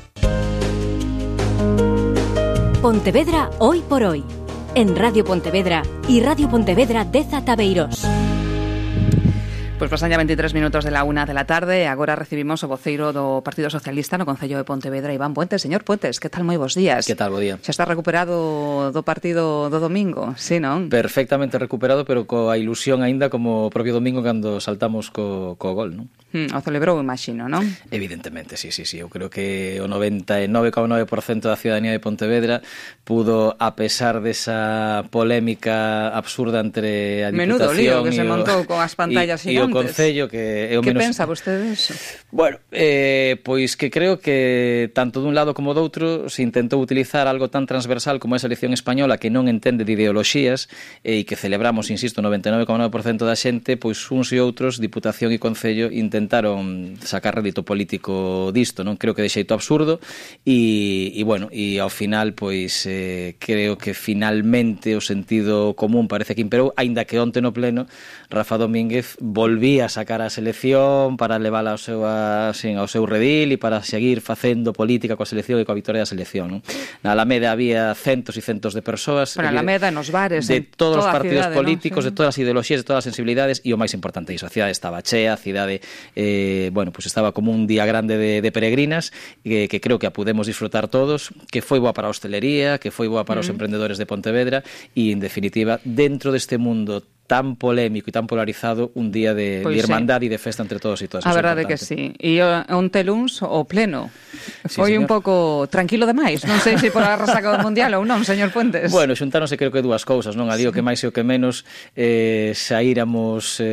[SPEAKER 30] Pontevedra hoy por hoy. En Radio Pontevedra y Radio Pontevedra de Zatabeirós.
[SPEAKER 8] Pois pasan ya 23 minutos de la 1 da tarde. Agora recibimos o voceiro do Partido Socialista no Concello de Pontevedra, Iván Puentes. Señor Puentes, que tal? Moi bons días.
[SPEAKER 1] Que tal? Bo día.
[SPEAKER 8] Xa está recuperado do partido do domingo, sí, non?
[SPEAKER 1] Perfectamente recuperado, pero coa ilusión aínda como o propio domingo cando saltamos co gol, non?
[SPEAKER 8] O celebrou, imagino, non?
[SPEAKER 1] Evidentemente, sí. Eu creo que o 99,9% da ciudadanía de Pontevedra pudo, a pesar desa polémica absurda entre a Diputación
[SPEAKER 8] menudo lío que se montou con as pantallas
[SPEAKER 1] gigantes e o Concello, que é o
[SPEAKER 8] que
[SPEAKER 1] menos...
[SPEAKER 8] pensa vostede disso?
[SPEAKER 1] Bueno, pois que creo que tanto dun lado como do outro se intentou utilizar algo tan transversal como esa elección española que non entende de ideoloxías e que celebramos, insisto, 99,9% da xente, pois uns e outros, Diputación e Concello, intentaron sacar rédito político disto, non? Creo que de xeito absurdo e bueno, e ao final pois creo que finalmente o sentido común parece que imperou, aínda que onte no pleno Rafa Domínguez volvía a sacar a selección para levala ao seu redil e para seguir facendo política coa selección e coa victoria da selección, non? Na Alameda había centos e centos de persoas
[SPEAKER 8] na Alameda, nos bares,
[SPEAKER 1] de todos os partidos
[SPEAKER 8] cidade,
[SPEAKER 1] políticos,
[SPEAKER 8] ¿no? Sí.
[SPEAKER 1] De todas as ideoloxías, de todas as sensibilidades, e o máis importante iso, a cidade estaba chea, a cidade pues estaba como un día grande de peregrinas que creo que a pudemos disfrutar todos, que foi boa para a hostelería, que foi boa para os emprendedores de Pontevedra e, en definitiva, dentro deste mundo tan polémico e tan polarizado, un día de irmandade e de festa entre todos e todas.
[SPEAKER 8] A verdade que sí. E onte luns o pleno foi un pouco tranquilo demais. Non sei se por a resaca do Mundial ou non, señor Puentes.
[SPEAKER 1] Bueno, xuntáronse creo que dúas cousas, non? Ali o que máis e o que menos saíramos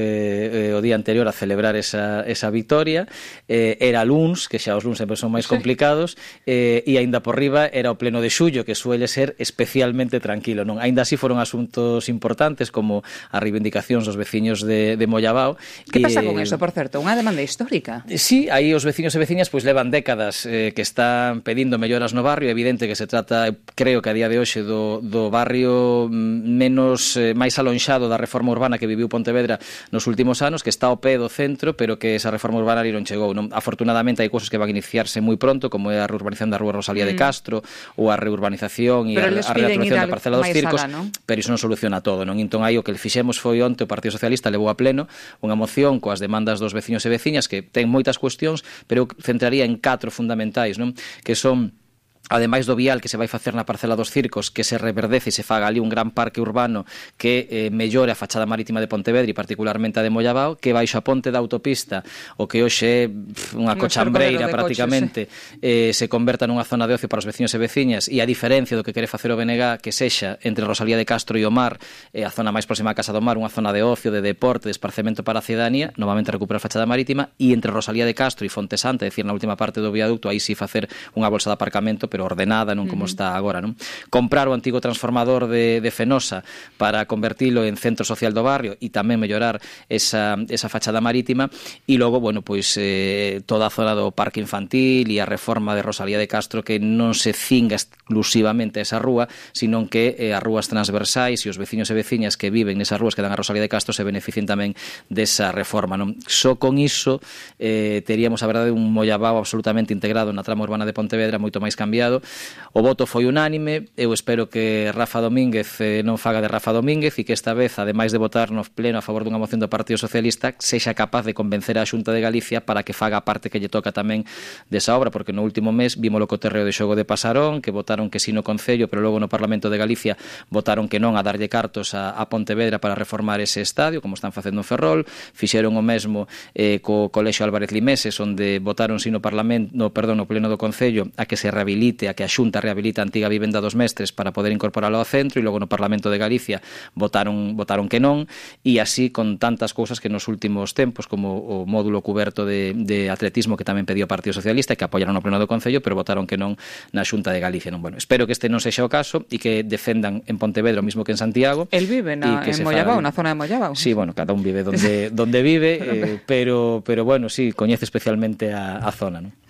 [SPEAKER 1] o día anterior a celebrar esa victoria. Era luns, que xa os luns sempre son máis complicados, e aínda por riba era o pleno de xullo, que suele ser especialmente tranquilo, non? Aínda así foron asuntos importantes como a reivindicacións dos veciños de Mollabao.
[SPEAKER 8] Que pasa con eso, por certo? Unha demanda histórica.
[SPEAKER 1] Sí, aí os veciños e veciñas pois levan décadas que están pedindo melloras no barrio. É evidente que se trata, creo que a día de hoxe, do barrio menos máis alonxado da reforma urbana que viviu Pontevedra nos últimos anos, que está ao pé do centro, pero que esa reforma urbana ali non chegou, non? Afortunadamente hai cousas que van a iniciarse moi pronto, como é a reurbanización da Rúa Rosalía de Castro ou a reurbanización e a reactuación da parcela dos Circos, pero iso non soluciona todo, non? Entón aí o que fixemos foi onte o Partido Socialista levou a pleno unha moción coas demandas dos veciños e veciñas que ten moitas cuestións, pero eu centraría en 4 fundamentais, non? Que son, ademais do vial que se vai facer na parcela dos Circos, que se reverdece e se faga ali un gran parque urbano que mellore a fachada marítima de Pontevedra e particularmente a de Mollabao, que baixo a ponte da autopista, o que hoxe é unha cochambreira prácticamente, se converta nunha zona de ocio para os veciños e veciñas, e a diferencia do que quere facer o BNG, que sexa entre Rosalía de Castro e o mar, a zona máis próxima a Casa do Mar, unha zona de ocio, de deporte, de esparcemento para a cidadanía, novamente recuperar a fachada marítima, e entre Rosalía de Castro e Fonte Santa, é dicir, na última parte do viaducto, aí sí facer unha bolsa de aparcamento, pero ordenada, non como está agora, non? Comprar o antigo transformador de Fenosa para convertilo en centro social do barrio e tamén mellorar esa fachada marítima, e logo, bueno, pois toda a zona do parque infantil e a reforma de Rosalía de Castro, que non se cinga exclusivamente a esa rúa, sino que as rúas transversais e os veciños e veciñas que viven nesas rúas que dan a Rosalía de Castro se beneficien tamén desa reforma, non? Só con iso teríamos, a verdade, un Mollabao absolutamente integrado na trama urbana de Pontevedra, moito máis cambiado. O voto foi unánime. Eu espero que Rafa Domínguez non faga de Rafa Domínguez e que esta vez, ademais de votar no pleno a favor dunha moción do Partido Socialista, sexa capaz de convencer a Xunta de Galicia para que faga a parte que lle toca tamén desa obra, porque no último mes vimos o coterreo de xogo de Pasarón, que votaron que si no Concello, pero logo no Parlamento de Galicia votaron que non a darlle cartos a Pontevedra para reformar ese estadio, como están facendo en Ferrol. Fixeron o mesmo co Colexio Álvarez Limeses, onde votaron si no pleno do Concello a que se rehabilite, a que a Xunta rehabilita a antiga vivenda dos mestres para poder incorporalo ao centro, e logo no Parlamento de Galicia votaron que non, e así con tantas cousas que nos últimos tempos, como o módulo cuberto de atletismo que tamén pediu o Partido Socialista e que apoiaron no pleno do Concello, pero votaron que non na Xunta de Galicia, non? Bueno, espero que este non sexa o caso e que defendan en Pontevedra o mismo que en Santiago.
[SPEAKER 8] El vive en Mollabao, na zona de Mollabao.
[SPEAKER 1] Sí, bueno, cada un vive donde vive, pero bueno, sí, coñece especialmente a zona, non?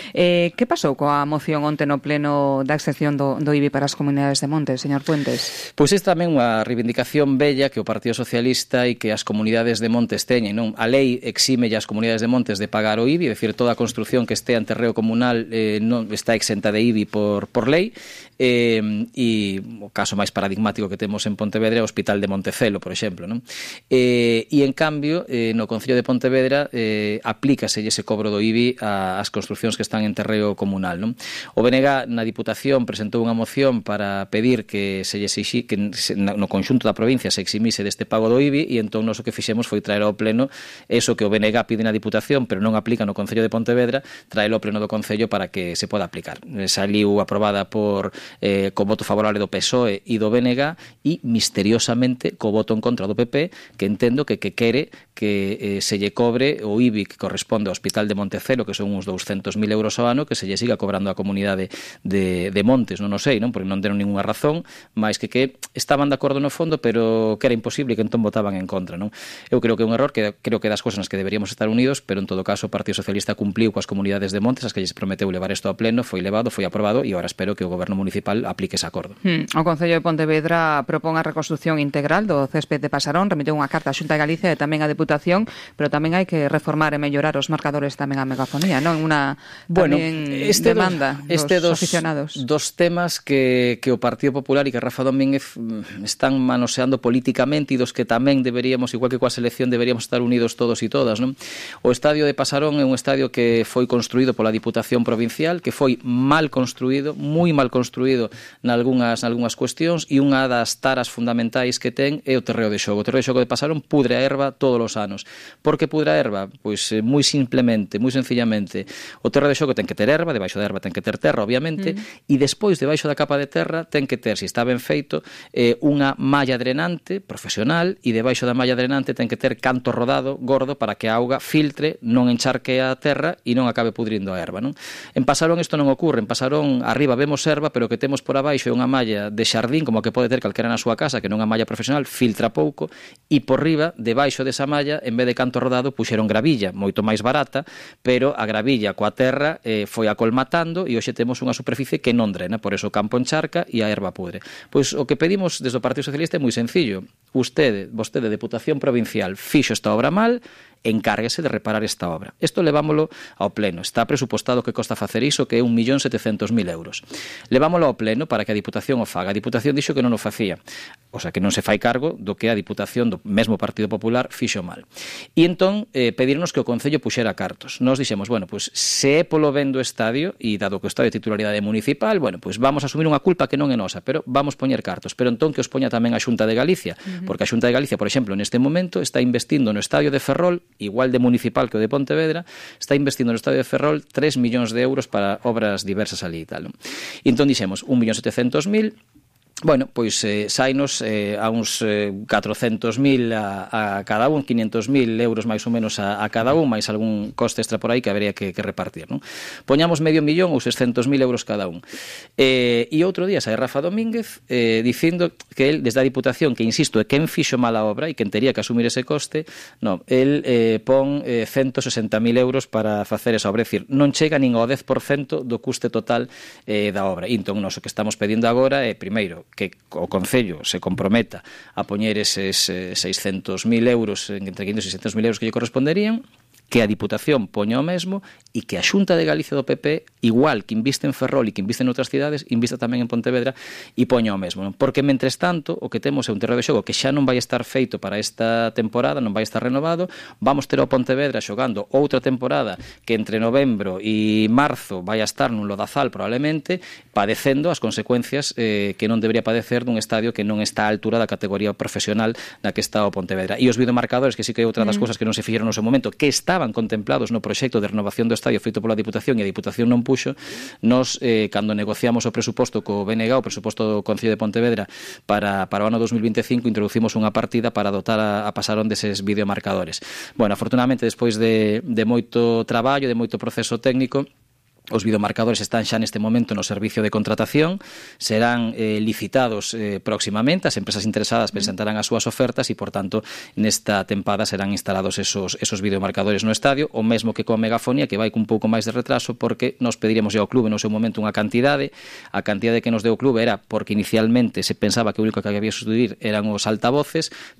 [SPEAKER 8] Que pasou coa moción onte no pleno da excepción do IBI para as comunidades de monte, señor Puentes?
[SPEAKER 1] Pois esta tamén unha reivindicación bella que o Partido Socialista e que as comunidades de montes teñen, non? A lei exime as comunidades de montes de pagar o IBI, é dicir, toda a construción que estea en terreo comunal non está exenta de IBI por lei, e o caso máis paradigmático que temos en Pontevedra é o Hospital de Montecelo, por exemplo, non? E en cambio, no Concello de Pontevedra aplícase ese cobro do IBI ás construcións que están en terreo comunal, non? O BNG na Diputación presentou unha moción para pedir que se exixi que no conxunto da provincia se eximise deste pago do IBI, e entón nós o que fixemos foi traer ao pleno eso que o BNG pide na Diputación pero non aplica no Concello de Pontevedra, traelo ao pleno do Concello para que se poda aplicar. Saliu aprobada co voto favorable do PSOE e do BNG e misteriosamente co voto en contra do PP, que entendo que quere que se lle cobre o IBI que corresponde ao Hospital de Montecelo, que son uns 200.000 euros ao ano, que se lle siga cobrando a comunidade de Montes, non o sei, non? Porque non deron ninguna razón, máis que estaban de acordo no fondo, pero que era imposible, que entón votaban en contra, non? Eu creo que é un error, que creo que das cousas nas que deberíamos estar unidos, pero en todo caso o Partido Socialista cumpliu coas comunidades de Montes, as que lles prometeu levar isto a pleno, foi levado, foi aprobado, e agora espero que o Goberno Municipal aplique ese acordo.
[SPEAKER 8] O Concello de Pontevedra propón a reconstrucción integral do césped de Pasarón, remiteu unha carta á Xunta de Galicia e tamén á Deputación, pero tamén hai que reformar e mellorar os marcadores tamén a megafonía, non? Unha demanda dos aficionados.
[SPEAKER 1] Dos temas que o Partido Popular e que Rafa Domínguez están manoseando políticamente e dos que tamén deberíamos, igual que coa selección, deberíamos estar unidos todos e todas, non? O estadio de Pasarón é un estadio que foi construído pola Diputación Provincial, que foi mal construído, moi mal construído nalgúnas cuestións, e unha das taras fundamentais que ten é o terreo de xogo. O terreo de xogo de Pasarón pudre a erva todos os anos. Por que pudre a erva? Pois moi simplemente, moi sencillamente, o terreo de xogo ten que ter erva, debaixo da erva ten que ter terra, obviamente, e despois, debaixo da capa de terra, ten que ter, se está ben feito, unha malla drenante profesional, e debaixo da malla drenante ten que ter canto rodado gordo para que a auga filtre, non encharque a terra e non acabe pudrindo a erva, non? En Pasarón isto non ocurre. En Pasarón arriba vemos erva, pero o que temos por abaixo é unha malla de xardín, como que pode ter calquera na súa casa, que non é unha malla profesional, filtra pouco, e por riba, debaixo desa malla, en vez de canto rodado, puxeron gravilla, moito máis barata, pero a gravilla coa terra foi acolmatando, e hoxe temos unha superficie que non drena, por eso o campo encharca e a erva pudre. Pois o que pedimos desde o Partido Socialista é moi sencillo. Vostede, Deputación Provincial, fixo esta obra mal, encárguese de reparar esta obra. Isto levámolo ao pleno. Está presupostado que costa facer iso, que é 1.700.000 euros. Levámolo ao pleno para que a Diputación o faga. A Diputación dixo que non o facía. O sea, que non se fai cargo do que a Diputación do mesmo Partido Popular fixo mal. E entón, pedirnos que o Concello puxera cartos. Nos dixemos, bueno, pues, se é polo ben do estadio, e dado que o estadio é titularidade municipal, bueno, pues vamos a asumir unha culpa que non é nosa, pero vamos poñer cartos. Pero entón que os poña tamén a Xunta de Galicia, porque a Xunta de Galicia, por exemplo, neste momento, está investindo no estadio de Ferrol, igual de municipal que o de Pontevedra, está investindo no estadio de Ferrol 3 millóns de euros para obras diversas ali e tal. E entón dixemos 1.700.000. Bueno, pois sainos a uns 400.000 a cada un, 500.000 euros máis ou menos a cada un, máis algún coste extra por aí que habería que repartir, non? Poñamos 500.000 ou 600.000 euros cada un. E outro día sai Rafa Domínguez dicindo que el, desde a Diputación, que insisto, é quen fixo mal a obra e quen tería que asumir ese coste, non, el pon 160.000 euros para facer esa obra, é dicir, non chega nin ao 10% do custe total da obra. E entón, nós o que estamos pedindo agora é, primeiro, que o Concello se comprometa a poñer eses 600.000 euros, entre 500 e 600.000 euros que lle corresponderían, que a Diputación poña o mesmo e que a Xunta de Galicia do PP, igual que inviste en Ferrol e que inviste en outras cidades, invista tamén en Pontevedra e poña o mesmo, non? Porque, mentres tanto, o que temos é un terreo de xogo que xa non vai estar feito para esta temporada, non vai estar renovado, vamos ter ao Pontevedra xogando outra temporada que entre novembro e marzo vai a estar nun lodazal probablemente, padecendo as consecuencias que non debería padecer dun estadio que non está á altura da categoría profesional na que está o Pontevedra. E os videomarcadores, que sí que é outra das cousas que non se fixeron no seu momento, que estaban contemplados no proxecto de renovación do estadio feito pola Diputación, e a Diputación non puxo, nos, cando negociamos o presuposto co BNG, o presuposto do Concello de Pontevedra para o ano 2025, introducimos unha partida para dotar a Pasarón deses videomarcadores. Bueno, afortunadamente, despois de moito traballo, de moito proceso técnico, os videomarcadores están xa neste momento no servicio de contratación, serán licitados próximamente, as empresas interesadas presentarán as súas ofertas e, por tanto, nesta tempada serán instalados esos videomarcadores no estadio, o mesmo que coa megafonía, que vai cun pouco máis de retraso, porque nos pediríamos ao clube no seu momento unha cantidade. A cantidade que nos deu o clube era porque inicialmente se pensaba que o único que había que substituir eran os altavoces,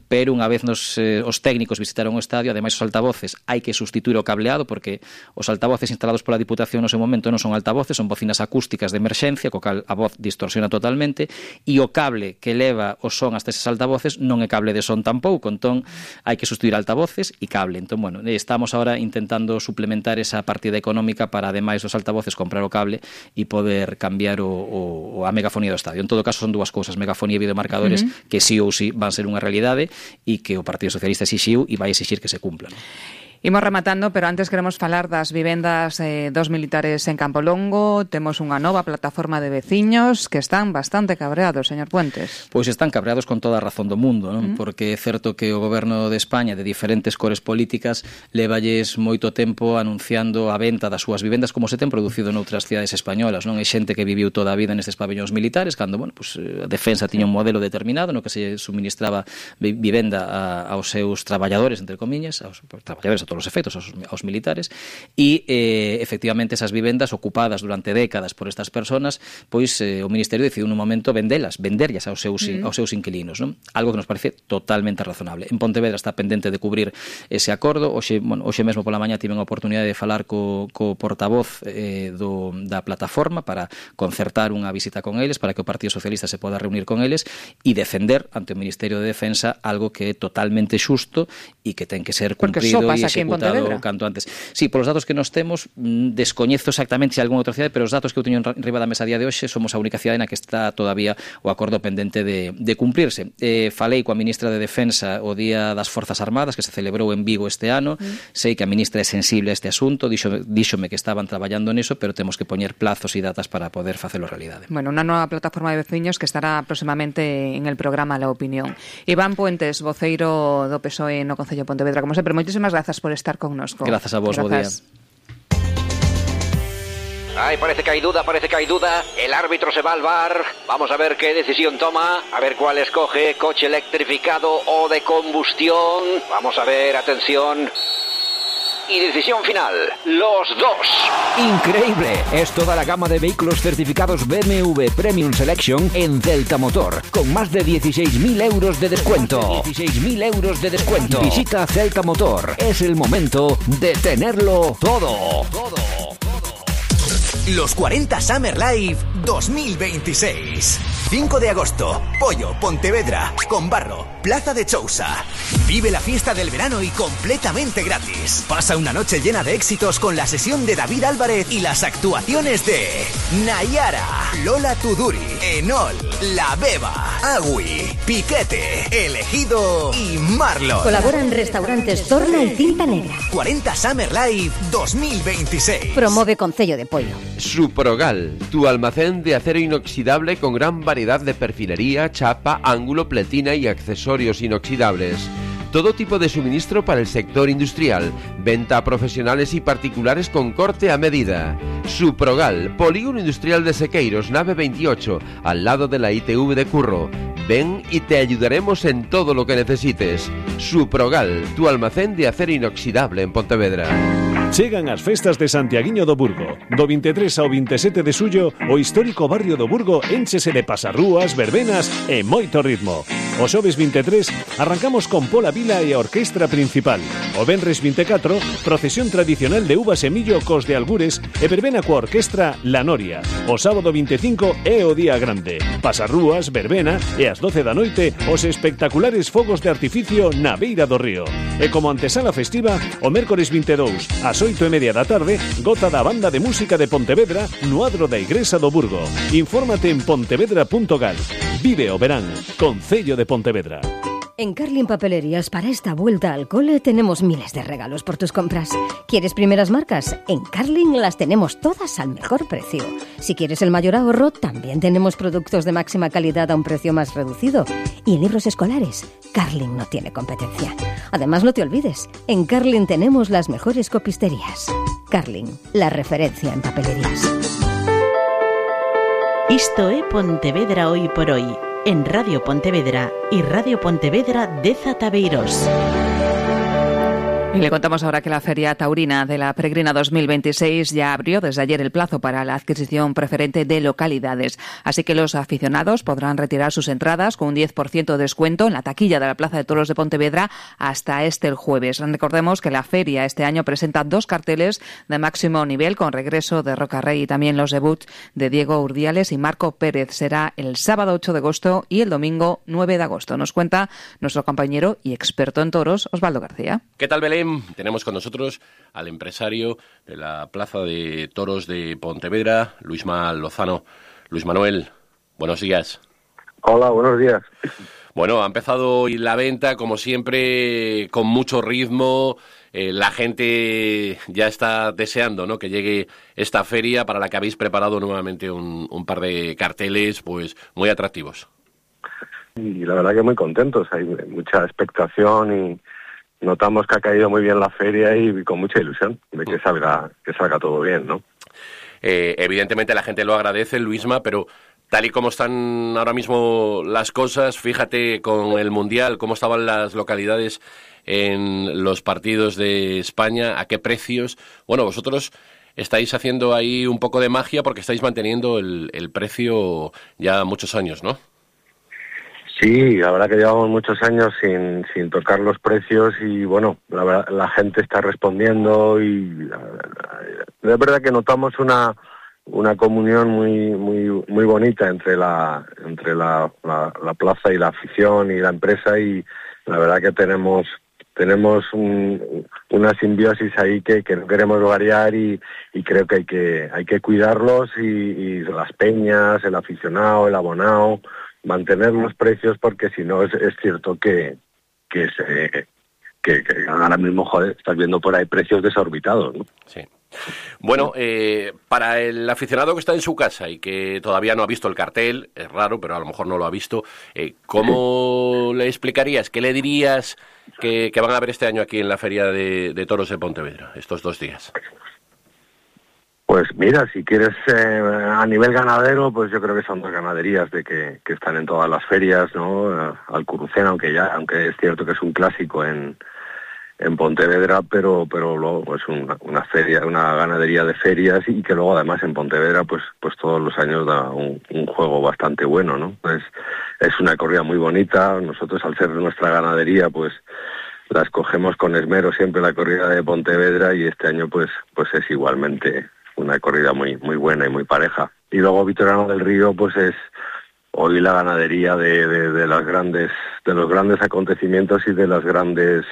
[SPEAKER 1] pero unha vez os técnicos visitaron o estadio, ademais os altavoces hai que sustituir o cableado, porque os altavoces instalados pola Diputación no seu momento non son altavoces, son bocinas acústicas de emerxencia, co cal a voz distorsiona totalmente, e o cable que leva o son hasta eses altavoces non é cable de son tampouco, entón hai que sustituir altavoces e cable. Entón, bueno, estamos ahora intentando suplementar esa partida económica para, ademais dos altavoces, comprar o cable e poder cambiar a megafonía do estadio. En todo caso, son dúas cousas, megafonía e videomarcadores, que sí ou sí van ser unha realidade e que o Partido Socialista exixiu e vai exixir que se cumplan.
[SPEAKER 8] Imos rematando, pero antes queremos falar das vivendas dos militares en Campolongo. Temos unha nova plataforma de veciños que están bastante cabreados, señor Puentes.
[SPEAKER 1] Pois están cabreados con toda a razón do mundo, non? Porque é certo que o goberno de España, de diferentes cores políticas, levalles moito tempo anunciando a venta das súas vivendas, como se ten producido noutras cidades españolas, non? É xente que viviu toda a vida nestes pabellóns militares, cando, bueno, pues, a defensa tiña un modelo determinado no que se suministraba vivenda aos seus traballadores, entre comiñas, aos traballadores, todos os efectos aos militares, e efectivamente esas vivendas ocupadas durante décadas por estas personas, pois o Ministerio decidiu nun momento venderllas aos seus inquilinos, non? Algo que nos parece totalmente razonable. En Pontevedra está pendente de cubrir ese acordo. Hoxe mesmo pola mañá tiven a oportunidade de falar co portavoz da plataforma para concertar unha visita con eles, para que o Partido Socialista se poda reunir con eles e defender ante o Ministerio de Defensa algo que é totalmente xusto e que ten que ser cumprido e executado canto antes. Sí, polos datos que nos temos, descoñezo exactamente se algunha outra cidade, pero os datos que eu teño en riba da mesa a día de hoxe, somos a única cidade na que está todavía o acordo pendente de cumprirse. Falei coa ministra de Defensa o Día das Forzas Armadas, que se celebrou en Vigo este ano. Sei que a ministra é sensible a este asunto, díxome que estaban traballando niso, pero temos que poñer plazos e datas para poder facelo realidade.
[SPEAKER 8] Bueno, unha nova plataforma de veciños que estará próximamente en el programa La Opinión. Iván Puentes, voceiro do PSOE no Concello de Pontevedra, como sempre, moitísimas grazas por estar connosco.
[SPEAKER 1] Grazas a vos, bo día.
[SPEAKER 2] Ay, parece que hay duda. El árbitro se va al VAR. Vamos a ver qué decisión toma. A ver cuál escoge. Coche electrificado o de combustión. Vamos a ver, atención. Y decisión final, los dos.
[SPEAKER 3] Increíble, es toda la gama de vehículos certificados BMW Premium Selection en Celta Motor, con más de 16.000 euros de descuento. 16.000 euros de descuento. Visita Celta Motor, es el momento de tenerlo todo.
[SPEAKER 11] Los 40 Summer Live 2026. 5 de agosto, Pollo, Pontevedra, Conbarro, Plaza de Chousa. Vive la fiesta del verano y completamente gratis. Pasa una noche llena de éxitos con la sesión de David Álvarez y las actuaciones de Nayara, Lola Tuduri, Enol, La Beba, Agui, Piquete, Elegido y Marlon.
[SPEAKER 12] Colaboran restaurantes Torna y Tinta Negra.
[SPEAKER 11] 40 Summer Live 2026.
[SPEAKER 12] Promueve Concello de Pollo.
[SPEAKER 10] Suprogal, tu almacén de acero inoxidable con gran variedad de perfilería, chapa, ángulo, pletina y accesorios inoxidables. Todo tipo de suministro para el sector industrial. Venta a profesionales y particulares con corte a medida. Suprogal, Polígono Industrial de Sequeiros, nave 28, al lado de la ITV de Curro. Ven y te ayudaremos en todo lo que necesites. Suprogal, tu almacén de acero inoxidable en Pontevedra.
[SPEAKER 6] Chegan as festas de Santiaguiño do Burgo. Do 23 ao 27 de xullo, o histórico barrio do Burgo énchese de pasarrúas, verbenas e moito ritmo. O xoves 23 arrancamos con Pola Vila e a orquestra principal. O venres 24, procesión tradicional de uvas e millo cos de Algures e verbena coa orquestra La Noria. O sábado 25 é o día grande. Pasarrúas, verbena e ás 12 da noite os espectaculares fogos de artificio na beira do río. E como antesala festiva, o mércores 22 ás 8:30 da tarde, goza da banda de música de Pontevedra no adro da Igrexa do Burgo. Infórmate en pontevedra.gal. Vive o verán, Concello de Pontevedra.
[SPEAKER 12] En Carlin Papelerías, para esta vuelta al cole, tenemos miles de regalos por tus compras. ¿Quieres primeras marcas? En Carlin las tenemos todas al mejor precio. Si quieres el mayor ahorro, también tenemos productos de máxima calidad a un precio más reducido. Y en libros escolares, Carlin no tiene competencia. Además, no te olvides, en Carlin tenemos las mejores copisterías. Carlin, la referencia en papelerías.
[SPEAKER 9] Isto é Pontevedra hoy por hoy, en Radio Pontevedra y Radio Pontevedra de Zataveiros.
[SPEAKER 8] Y le contamos ahora que la Feria Taurina de la Peregrina 2026 ya abrió desde ayer el plazo para la adquisición preferente de localidades. Así que los aficionados podrán retirar sus entradas con un 10% de descuento en la taquilla de la Plaza de Toros de Pontevedra hasta el jueves. Recordemos que la feria este año presenta 2 carteles de máximo nivel con regreso de Roca Rey y también los debuts de Diego Urdiales y Marco Pérez. Será el sábado 8 de agosto y el domingo 9 de agosto. Nos cuenta nuestro compañero y experto en toros, Osvaldo García.
[SPEAKER 4] ¿Qué tal, Belén? Tenemos con nosotros al empresario de la Plaza de Toros de Pontevedra, Luisma Lozano. Luis Manuel, buenos días.
[SPEAKER 5] Hola, buenos días.
[SPEAKER 4] Bueno, ha empezado hoy la venta, como siempre, con mucho ritmo. La gente ya está deseando, ¿no?, que llegue esta feria para la que habéis preparado nuevamente un par de carteles pues muy atractivos.
[SPEAKER 5] Y la verdad que muy contentos. Hay mucha expectación y notamos que ha caído muy bien la feria y con mucha ilusión de que salga todo bien, ¿no?
[SPEAKER 4] Evidentemente la gente lo agradece, Luisma, pero tal y como están ahora mismo las cosas, fíjate con el Mundial, cómo estaban las localidades en los partidos de España, a qué precios. Bueno, vosotros estáis haciendo ahí un poco de magia porque estáis manteniendo el precio ya muchos años, ¿no?
[SPEAKER 5] Sí, la verdad que llevamos muchos años sin tocar los precios y bueno, la gente está respondiendo y de verdad que notamos una comunión muy bonita entre la plaza y la afición y la empresa, y la verdad que tenemos una simbiosis ahí que no queremos variar y creo que hay que cuidarlos y las peñas, el aficionado, el abonado, mantener los precios, porque si no es cierto que ahora mismo, joder, estás viendo por ahí precios desorbitados, ¿no?
[SPEAKER 4] Sí. Bueno, para el aficionado que está en su casa y que todavía no ha visto el cartel, es raro, pero a lo mejor no lo ha visto, ¿cómo le explicarías, qué le dirías que van a ver este año aquí en la Feria de Toros de Pontevedra, estos 2 días?
[SPEAKER 5] Pues mira, si quieres a nivel ganadero, pues yo creo que son 2 ganaderías de que están en todas las ferias, ¿no? Alcurucena, aunque es cierto que es un clásico en Pontevedra, pero luego pues una feria, una ganadería de ferias, y que luego además en Pontevedra pues todos los años da un juego bastante bueno, ¿no? Pues es una corrida muy bonita. Nosotros, al ser nuestra ganadería, pues la escogemos con esmero siempre, la corrida de Pontevedra, y este año pues es igualmente una corrida muy buena y muy pareja. Y luego Vitoriano del Río pues es hoy la ganadería de los grandes acontecimientos y de las grandes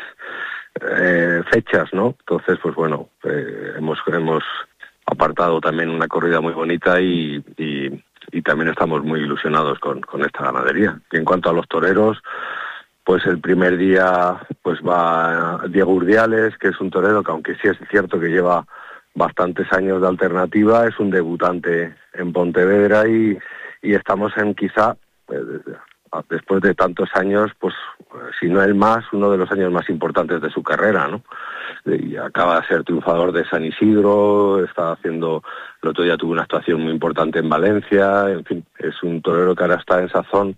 [SPEAKER 5] fechas, ¿no? Entonces, pues bueno, hemos apartado también una corrida muy bonita y también estamos muy ilusionados con esta ganadería. Y en cuanto a los toreros, pues el primer día pues va Diego Urdiales, que es un torero que, aunque sí es cierto que lleva bastantes años de alternativa, es un debutante en Pontevedra y estamos en quizá, después de tantos años, pues si no el más, uno de los años más importantes de su carrera, ¿no? Y acaba de ser triunfador de San Isidro, el otro día tuvo una actuación muy importante en Valencia, en fin, es un torero que ahora está en sazón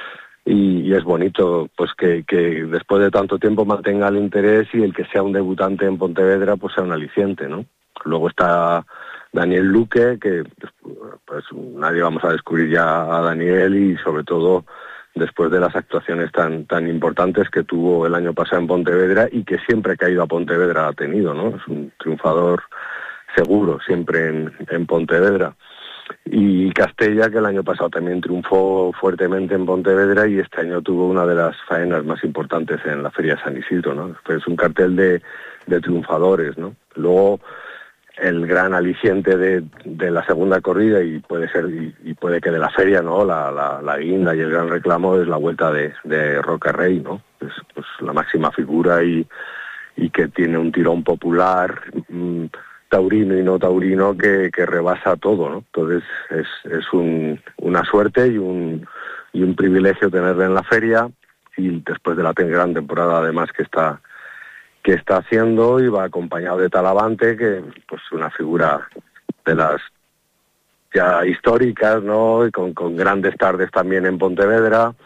[SPEAKER 5] y es bonito pues que después de tanto tiempo mantenga el interés y el que sea un debutante en Pontevedra pues sea un aliciente, ¿no? Luego está Daniel Luque, que pues nadie vamos a descubrir ya a Daniel, y sobre todo después de las actuaciones tan importantes que tuvo el año pasado en Pontevedra y que siempre que ha ido a Pontevedra ha tenido, ¿no? Es un triunfador seguro siempre en Pontevedra. Y Castella, que el año pasado también triunfó fuertemente en Pontevedra y este año tuvo una de las faenas más importantes en la Feria de San Isidro, ¿no? Es un cartel de triunfadores, ¿no? Luego el gran aliciente de la segunda corrida, y puede que de la feria, ¿no? La guinda y el gran reclamo es la vuelta de Roca Rey, ¿no? Es pues la máxima figura y que tiene un tirón popular, taurino y no taurino, que rebasa todo, ¿no? Entonces es una suerte y un privilegio tenerle en la feria, y después de la gran temporada además que está haciendo, y va acompañado de Talavante, que pues una figura de las ya históricas, ¿no? Y con grandes tardes también en Pontevedra,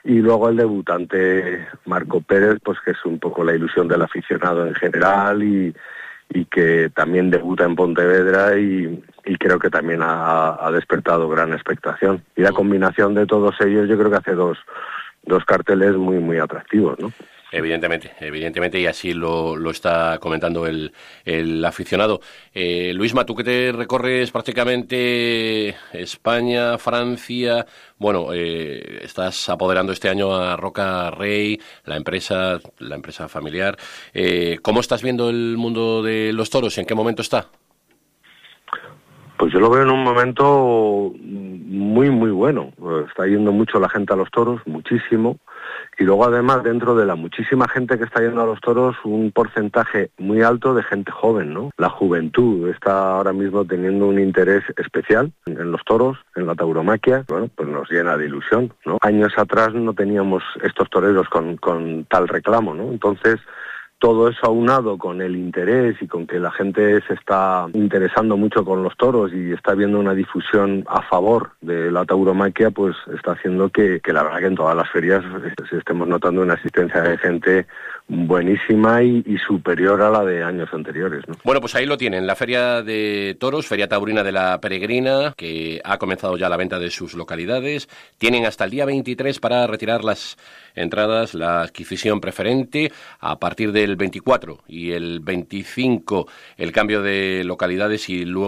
[SPEAKER 5] Y luego el debutante Marco Pérez, pues que es un poco la ilusión del aficionado en general y que también debuta en Pontevedra y creo que también ha despertado gran expectación. Y la combinación de todos ellos yo creo que hace dos carteles muy, muy atractivos, ¿no?
[SPEAKER 4] Evidentemente, y así lo está comentando el aficionado. Luisma, tú que te recorres prácticamente España, Francia, bueno, estás apoderando este año a Roca Rey, la empresa familiar. ¿Cómo estás viendo el mundo de los toros? ¿En qué momento está?
[SPEAKER 5] Pues yo lo veo en un momento muy, muy bueno. Está yendo mucho la gente a los toros, muchísimo. Y luego además dentro de la muchísima gente que está yendo a los toros, un porcentaje muy alto de gente joven, ¿no? La juventud está ahora mismo teniendo un interés especial en los toros, en la tauromaquia. Bueno, pues nos llena de ilusión, ¿no? Años atrás no teníamos estos toreros con tal reclamo, ¿no? Entonces, todo eso aunado con el interés y con que la gente se está interesando mucho con los toros y está viendo una difusión a favor de la tauromaquia, pues está haciendo que la verdad que en todas las ferias estemos notando una asistencia de gente buenísima y superior a la de años anteriores, ¿no?
[SPEAKER 4] Bueno, pues ahí lo tienen, la Feria de Toros, Feria Taurina de la Peregrina, que ha comenzado ya la venta de sus localidades. Tienen hasta el día 23 para retirar las entradas, la adquisición preferente. A partir del 24 y el 25 el cambio de localidades y luego